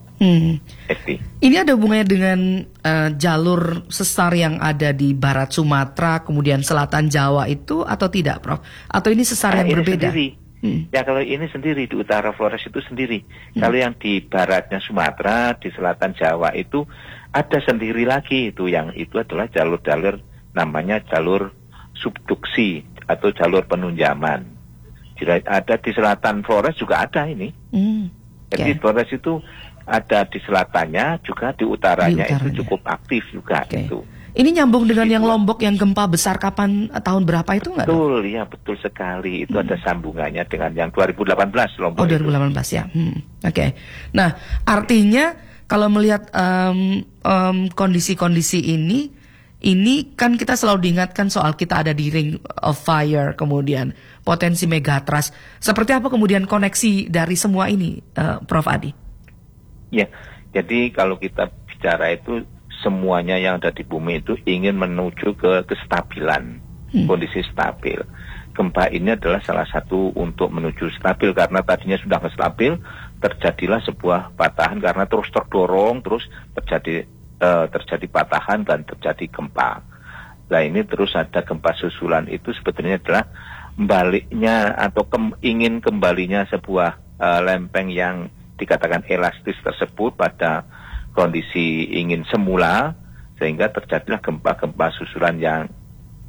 Ini ada hubungannya dengan jalur sesar yang ada di barat Sumatera, kemudian selatan Jawa itu atau tidak, Prof? Atau ini sesar yang berbeda? Sendiri. Ya kalau ini sendiri di utara Flores itu sendiri. Kalau yang di baratnya Sumatera, di selatan Jawa itu ada sendiri lagi itu, yang itu adalah jalur-jalur namanya jalur subduksi atau jalur penunjaman. Jadi ada di selatan Flores juga ada ini. Jadi Flores itu ada di selatannya juga di utaranya itu cukup aktif juga itu. Ini nyambung dengan yang Lombok yang gempa besar kapan, tahun berapa itu nggak? Betul, ya betul sekali. Itu ada sambungannya dengan yang 2018 Lombok. Oh 2018 itu. Ya. Oke. Nah artinya kalau melihat kondisi-kondisi ini kan kita selalu diingatkan soal kita ada di Ring of Fire, kemudian potensi megatrust. Seperti apa kemudian koneksi dari semua ini, Prof. Adi? Ya, jadi kalau kita bicara itu semuanya yang ada di bumi itu ingin menuju ke kestabilan, kondisi stabil. Gempa ini adalah salah satu untuk menuju stabil karena tadinya sudah nggak stabil, terjadilah sebuah patahan karena terus terdorong, terus terjadi patahan dan terjadi gempa. Nah ini terus ada gempa susulan itu sebetulnya adalah baliknya atau ingin kembalinya sebuah lempeng yang dikatakan elastis tersebut pada kondisi ingin semula, sehingga terjadilah gempa-gempa susulan yang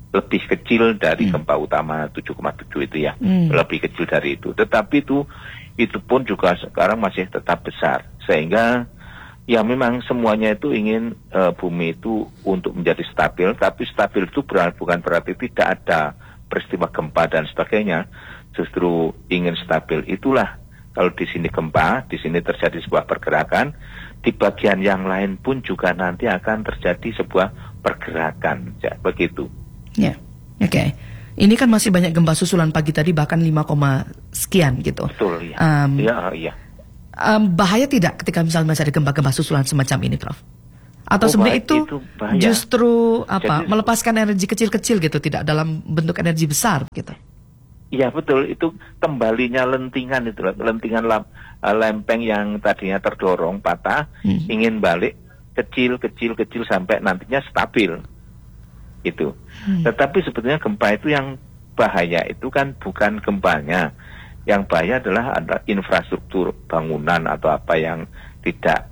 lebih kecil dari gempa utama 7,7 itu ya, lebih kecil dari itu. Tetapi itu pun juga sekarang masih tetap besar, sehingga ya memang semuanya itu ingin bumi itu untuk menjadi stabil, tapi stabil itu bukan berarti tidak ada peristiwa gempa dan sebagainya. Justru ingin stabil itulah kalau di sini gempa, di sini terjadi sebuah pergerakan, di bagian yang lain pun juga nanti akan terjadi sebuah pergerakan, ya, begitu. Ya, oke. Ini kan masih banyak gempa susulan pagi tadi bahkan 5, sekian gitu. Betul, ya. Iya. Bahaya tidak ketika misalnya masih ada gempa-gempa susulan semacam ini, Prof? Atau sebenarnya itu justru jadi, melepaskan energi kecil-kecil gitu, tidak dalam bentuk energi besar gitu? Iya betul, itu kembalinya lentingan itu, lentingan lempeng yang tadinya terdorong patah, ingin balik kecil sampai nantinya stabil. Itu. Tetapi sebetulnya gempa itu yang bahaya itu kan bukan gempanya. Yang bahaya adalah ada infrastruktur bangunan atau apa yang tidak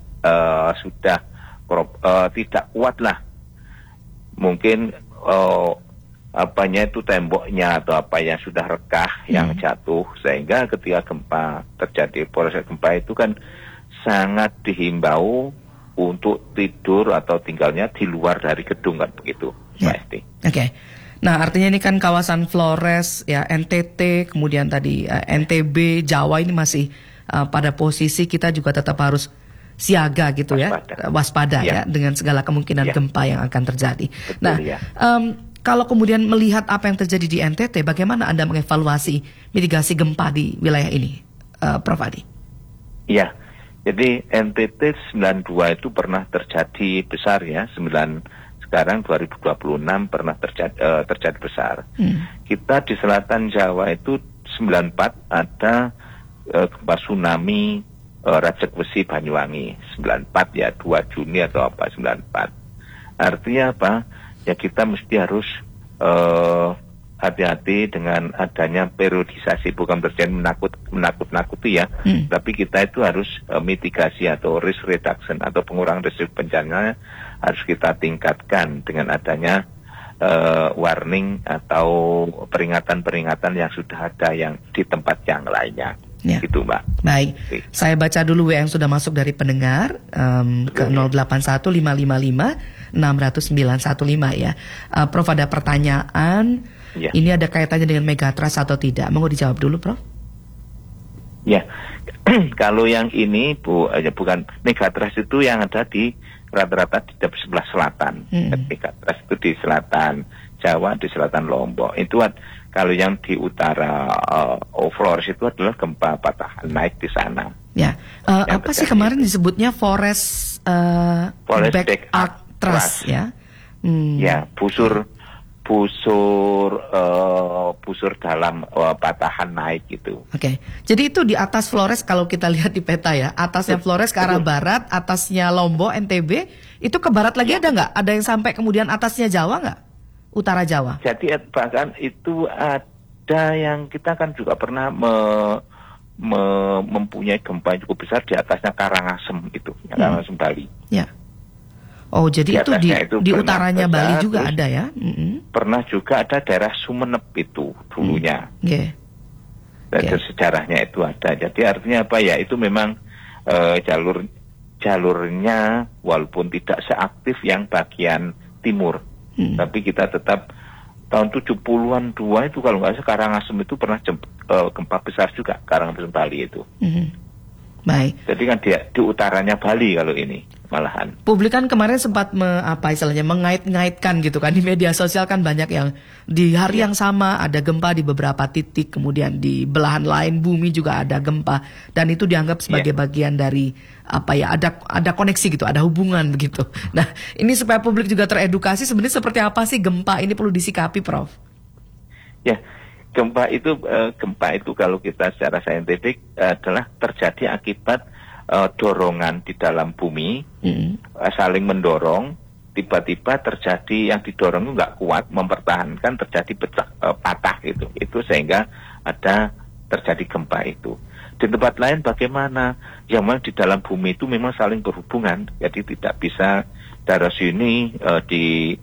tidak kuat lah. Mungkin apanya itu temboknya atau apa yang sudah rekah yang jatuh, sehingga ketika gempa terjadi, proses gempa itu kan sangat dihimbau untuk tidur atau tinggalnya di luar dari gedung kan begitu. Oke. Nah, artinya ini kan kawasan Flores, ya NTT, kemudian tadi NTB, Jawa ini masih pada posisi kita juga tetap harus siaga gitu, waspada ya dengan segala kemungkinan gempa yang akan terjadi. Betul, nah, kalau kemudian melihat apa yang terjadi di NTT, bagaimana Anda mengevaluasi mitigasi gempa di wilayah ini, Prof. Adi? Iya, jadi NTT 92 itu pernah terjadi besar ya, sekarang 2026 pernah terjadi besar. Kita di selatan Jawa itu 94 ada gempa tsunami Rajek Wesi Banyuwangi 94 ya, 2 Juni atau apa 94. Artinya apa? Ya kita mesti harus hati-hati dengan adanya periodisasi, bukan terjadi menakut-nakuti ya, tapi kita itu harus mitigasi atau risk reduction atau pengurangan risiko bencana harus kita tingkatkan dengan adanya warning atau peringatan-peringatan yang sudah ada yang di tempat yang lainnya. Ya. Gitu, Mbak. Baik, saya baca dulu yang sudah masuk dari pendengar ke 081555600915 ya. Prof, ada pertanyaan. Ya. Ini ada kaitannya dengan megatrust atau tidak? Mau dijawab dulu, Prof? Ya, kalau yang ini bukan megatrust, itu yang ada di rata-rata di sebelah selatan. Megatrust itu di selatan Jawa, di selatan Lombok. Itu kalau yang di utara Flores itu adalah gempa patahan naik di sana. Ya, apa sih kemarin disebutnya Forest Backarc Trust ya? Ya, busur dalam patahan naik gitu. Oke. Jadi itu di atas Flores, kalau kita lihat di peta ya, atasnya Flores ke arah barat, atasnya Lombok, NTB, itu ke barat lagi ada nggak? Ada yang sampai kemudian atasnya Jawa nggak? Utara Jawa. Jadi bahkan itu ada yang kita kan juga pernah mempunyai gempa yang cukup besar di atasnya Karangasem itu, Karangasem Bali. Ya. Oh, jadi itu di utaranya Bali juga ada ya? Pernah juga ada daerah Sumeneb itu dulunya. Dan sejarahnya itu ada. Jadi artinya apa ya? Itu memang jalurnya walaupun tidak seaktif yang bagian timur, tapi kita tetap tahun 70-an 2 itu kalau nggak salah Karangasem itu pernah gempa besar juga, Karangasem Bali itu. Baik. Jadi kan di utaranya Bali kalau ini malahan. Publik kan kemarin sempat mengait-ngaitkan gitu kan di media sosial, kan banyak yang di hari yang sama ada gempa di beberapa titik, kemudian di belahan lain bumi juga ada gempa, dan itu dianggap sebagai bagian dari ada koneksi gitu, ada hubungan begitu. Nah, ini supaya publik juga teredukasi sebenarnya seperti apa sih gempa ini perlu disikapi, Prof? Ya. Gempa itu kalau kita secara saintifik adalah terjadi akibat dorongan di dalam bumi, saling mendorong, tiba-tiba terjadi yang didorong itu nggak kuat, mempertahankan, terjadi patah gitu. Itu sehingga ada terjadi gempa itu. Di tempat lain bagaimana? Yang memang di dalam bumi itu memang saling berhubungan, jadi tidak bisa dari sini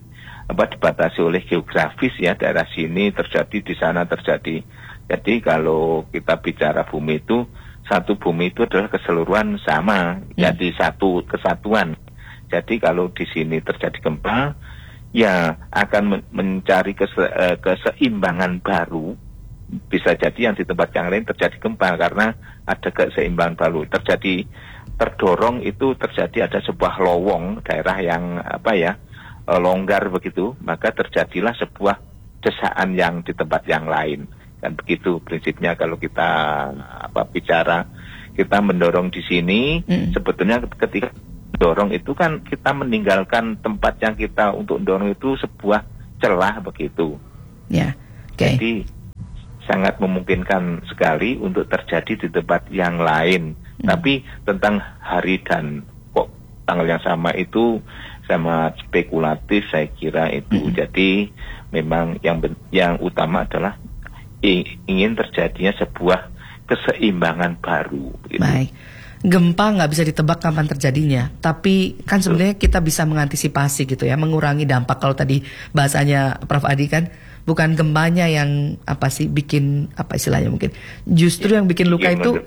dibatasi oleh geografis ya, daerah sini terjadi, di sana terjadi. Jadi kalau kita bicara bumi itu, satu bumi itu adalah keseluruhan sama, jadi satu kesatuan. Jadi kalau di sini terjadi gempa, ya akan mencari keseimbangan baru. Bisa jadi yang di tempat yang lain terjadi gempa karena ada keseimbangan baru. Terdorong itu terjadi, ada sebuah lowong daerah yang longgar begitu, maka terjadilah sebuah desaan yang di tempat yang lain. Dan begitu prinsipnya kalau kita bicara, kita mendorong di sini, sebetulnya ketika dorong itu kan kita meninggalkan tempat yang kita untuk dorong itu sebuah celah begitu. Ya, okay. Jadi sangat memungkinkan sekali untuk terjadi di tempat yang lain. Tapi tentang hari dan kok tanggal yang sama itu sangat spekulatif saya kira itu. Jadi memang yang utama adalah ingin terjadinya sebuah keseimbangan baru. Gitu. Baik. Gempa nggak bisa ditebak kapan terjadinya, tapi kan sebenarnya kita bisa mengantisipasi gitu ya, mengurangi dampak. Kalau tadi bahasanya Prof Adi kan, bukan gempanya yang bikin istilahnya mungkin, justru yang bikin luka itu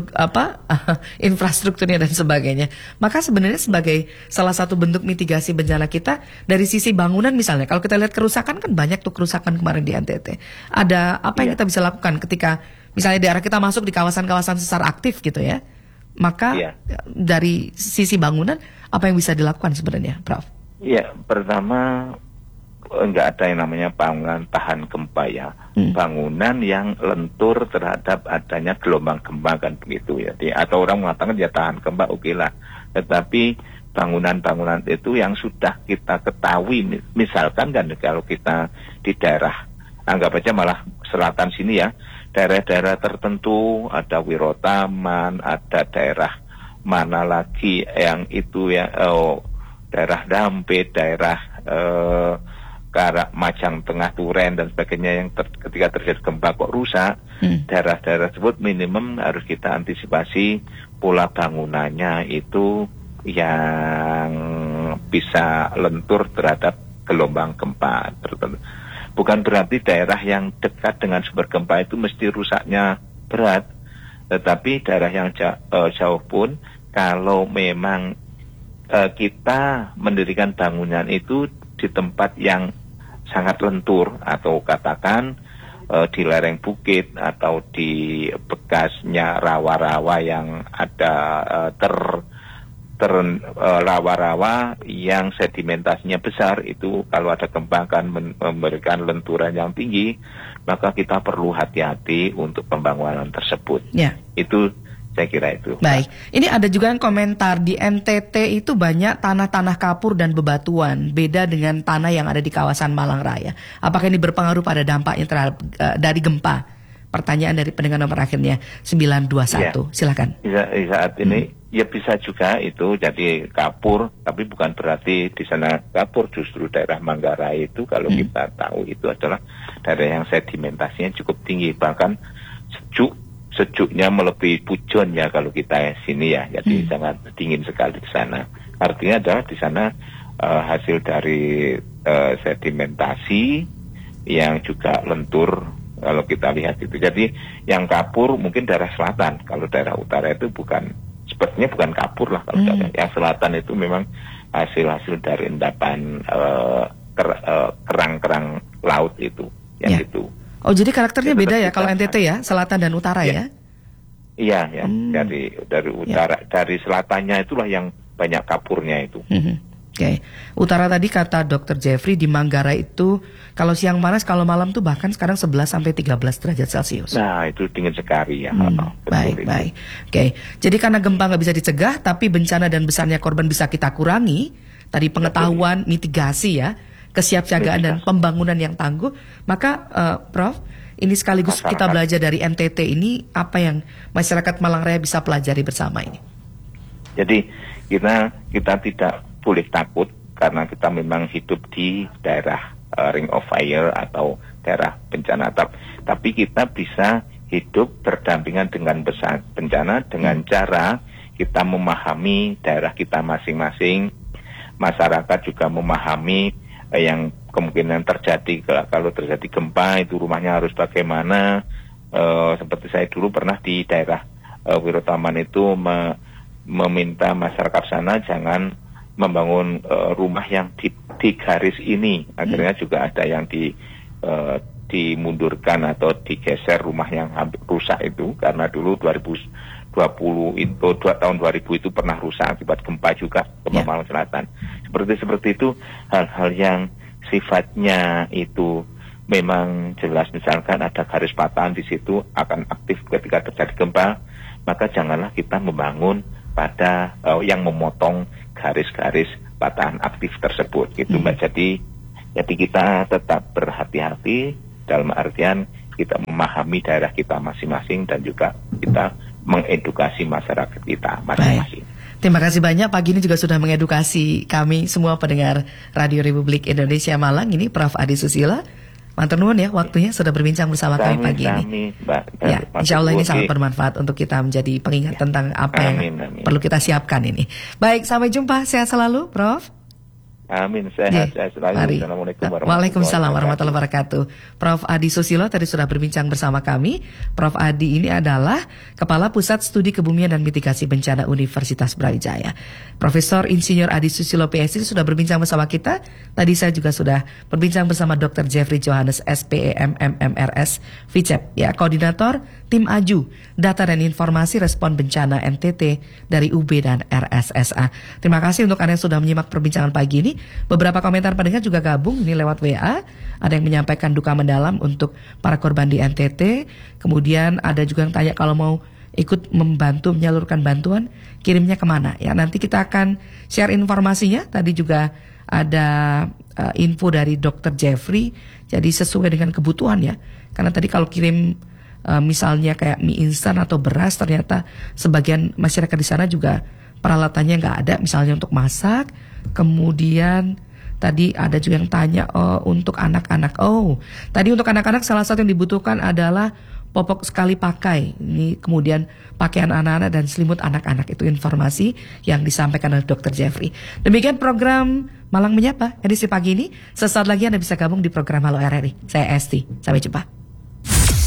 infrastrukturnya dan sebagainya. Maka sebenarnya sebagai salah satu bentuk mitigasi bencana kita dari sisi bangunan misalnya, kalau kita lihat kerusakan kan banyak tuh kerusakan kemarin di NTT. Ada apa yang kita bisa lakukan ketika misalnya daerah kita masuk di kawasan-kawasan sesar aktif gitu ya? Maka dari sisi bangunan apa yang bisa dilakukan sebenarnya, Prof? Ya, pertama enggak ada yang namanya bangunan tahan gempa ya. Bangunan yang lentur terhadap adanya gelombang gempa kan begitu ya. Atau orang mengatakan ya tahan gempa oke lah. Tetapi bangunan-bangunan itu yang sudah kita ketahui, misalkan kan kalau kita di daerah, anggap aja malah selatan sini ya, daerah-daerah tertentu, ada Wirotaman, ada daerah mana lagi yang itu ya, daerah Dampit, daerah Majang Tengah, Turen dan sebagainya yang ketika terjadi gempa kok rusak, daerah-daerah tersebut minimum harus kita antisipasi pola bangunannya itu yang bisa lentur terhadap gelombang gempa tertentu. Bukan berarti daerah yang dekat dengan sumber gempa itu mesti rusaknya berat, tetapi daerah yang jauh pun kalau memang kita mendirikan bangunan itu di tempat yang sangat lentur atau katakan di lereng bukit atau di bekasnya rawa-rawa yang ada rawa-rawa yang sedimentasinya besar, itu kalau ada gempa akan memberikan lenturan yang tinggi, maka kita perlu hati-hati untuk pembangunan tersebut. Ya. Itu saya kira itu. Baik, ini ada juga yang komentar di NTT itu banyak tanah-tanah kapur dan bebatuan, beda dengan tanah yang ada di kawasan Malang Raya. Apakah ini berpengaruh pada dampaknya dari gempa? Pertanyaan dari pendengar nomor akhirnya 921. Silakan. Saat ini ya bisa juga itu jadi kapur, tapi bukan berarti di sana kapur. Justru daerah Manggarai itu kalau kita tahu itu adalah daerah yang sedimentasinya cukup tinggi, bahkan sejuknya melebihi Pujon ya kalau kita sini ya, jadi sangat dingin sekali di sana. Artinya adalah di sana hasil dari sedimentasi yang juga lentur kalau kita lihat itu. Jadi yang kapur mungkin daerah selatan, kalau daerah utara itu sepertinya bukan kapur lah kalau yang selatan itu memang hasil dari endapan kerang-kerang laut itu yang itu. Oh, jadi karakternya beda ya kalau NTT ya, selatan dan utara ya? Iya ya, dari utara, dari selatannya itulah yang banyak kapurnya itu. Oke. Utara tadi kata Dr. Jeffrey di Manggarai itu kalau siang panas, kalau malam tuh bahkan sekarang 11 sampai 13 derajat Celcius. Nah, itu dingin sekali ya. Baik. Oke. Jadi karena gempa nggak bisa dicegah, tapi bencana dan besarnya korban bisa kita kurangi. Tadi pengetahuan, mitigasi ya, kesiapsiagaan dan pembangunan yang tangguh. Maka Prof, ini sekaligus kita belajar dari NTT ini, apa yang masyarakat Malang Raya bisa pelajari bersama ini? Jadi kita tidak boleh takut karena kita memang hidup di daerah ring of fire atau daerah bencana. Tapi kita bisa hidup berdampingan dengan bencana dengan cara kita memahami daerah kita masing-masing. Masyarakat juga memahami yang kemungkinan terjadi kalau terjadi gempa itu rumahnya harus bagaimana. Seperti saya dulu pernah di daerah Wirotaman itu meminta masyarakat sana jangan membangun rumah yang di garis ini. Akhirnya juga ada yang dimundurkan atau digeser rumah yang hampir rusak itu, karena dulu 2020 itu tahun 2000 itu pernah rusak akibat gempa juga gempa Malang Selatan. Seperti itu hal-hal yang sifatnya itu memang jelas, misalkan ada garis patahan di situ akan aktif ketika terjadi gempa, maka janganlah kita membangun pada yang memotong garis-garis patahan aktif tersebut gitu Mbak. Jadi kita tetap berhati-hati dalam artian kita memahami daerah kita masing-masing dan juga kita mengedukasi masyarakat kita masing-masing. Terima kasih banyak, pagi ini juga sudah mengedukasi kami semua pendengar Radio Republik Indonesia Malang. Ini Prof. Adi Susilo. Mantur nuwun ya, waktunya sudah berbincang bersama kami pagi ini. Mbak, ya, insya Allah ini sangat bermanfaat untuk kita menjadi pengingat tentang apa yang perlu kita siapkan ini. Baik, sampai jumpa. Sehat selalu, Prof. Amin, sehat selalu. Assalamualaikum warahmatullahi wabarakatuh. Prof. Adi Susilo tadi sudah berbincang bersama kami. Prof. Adi ini adalah Kepala Pusat Studi Kebumian dan Mitigasi Bencana Universitas Brawijaya. Profesor Insinyur Adi Susilo PhD sudah berbincang bersama kita. Tadi saya juga sudah berbincang bersama Dr. Jeffrey Johannes SPEM MMRS VICEP, ya, Koordinator Tim Aju Data dan Informasi Respon Bencana NTT dari UB dan RSSA. Terima kasih untuk Anda yang sudah menyimak perbincangan pagi ini. Beberapa komentar pendengar juga gabung ini lewat WA. Ada yang menyampaikan duka mendalam untuk para korban di NTT. Kemudian ada juga yang tanya kalau mau ikut membantu menyalurkan bantuan, kirimnya kemana? Ya, nanti kita akan share informasinya. Tadi juga ada info dari Dr. Jeffrey. Jadi sesuai dengan kebutuhan ya. Karena tadi kalau kirim misalnya kayak mie instan atau beras, ternyata sebagian masyarakat di sana juga peralatannya nggak ada, misalnya untuk masak. Kemudian tadi ada juga yang tanya untuk anak-anak. Tadi untuk anak-anak salah satu yang dibutuhkan adalah popok sekali pakai. Ini kemudian pakaian anak-anak dan selimut anak-anak. Itu informasi yang disampaikan oleh Dr. Jeffrey. Demikian program Malang Menyapa edisi pagi ini. Sesaat lagi Anda bisa gabung di program Halo RRI. Saya Esti. Sampai jumpa.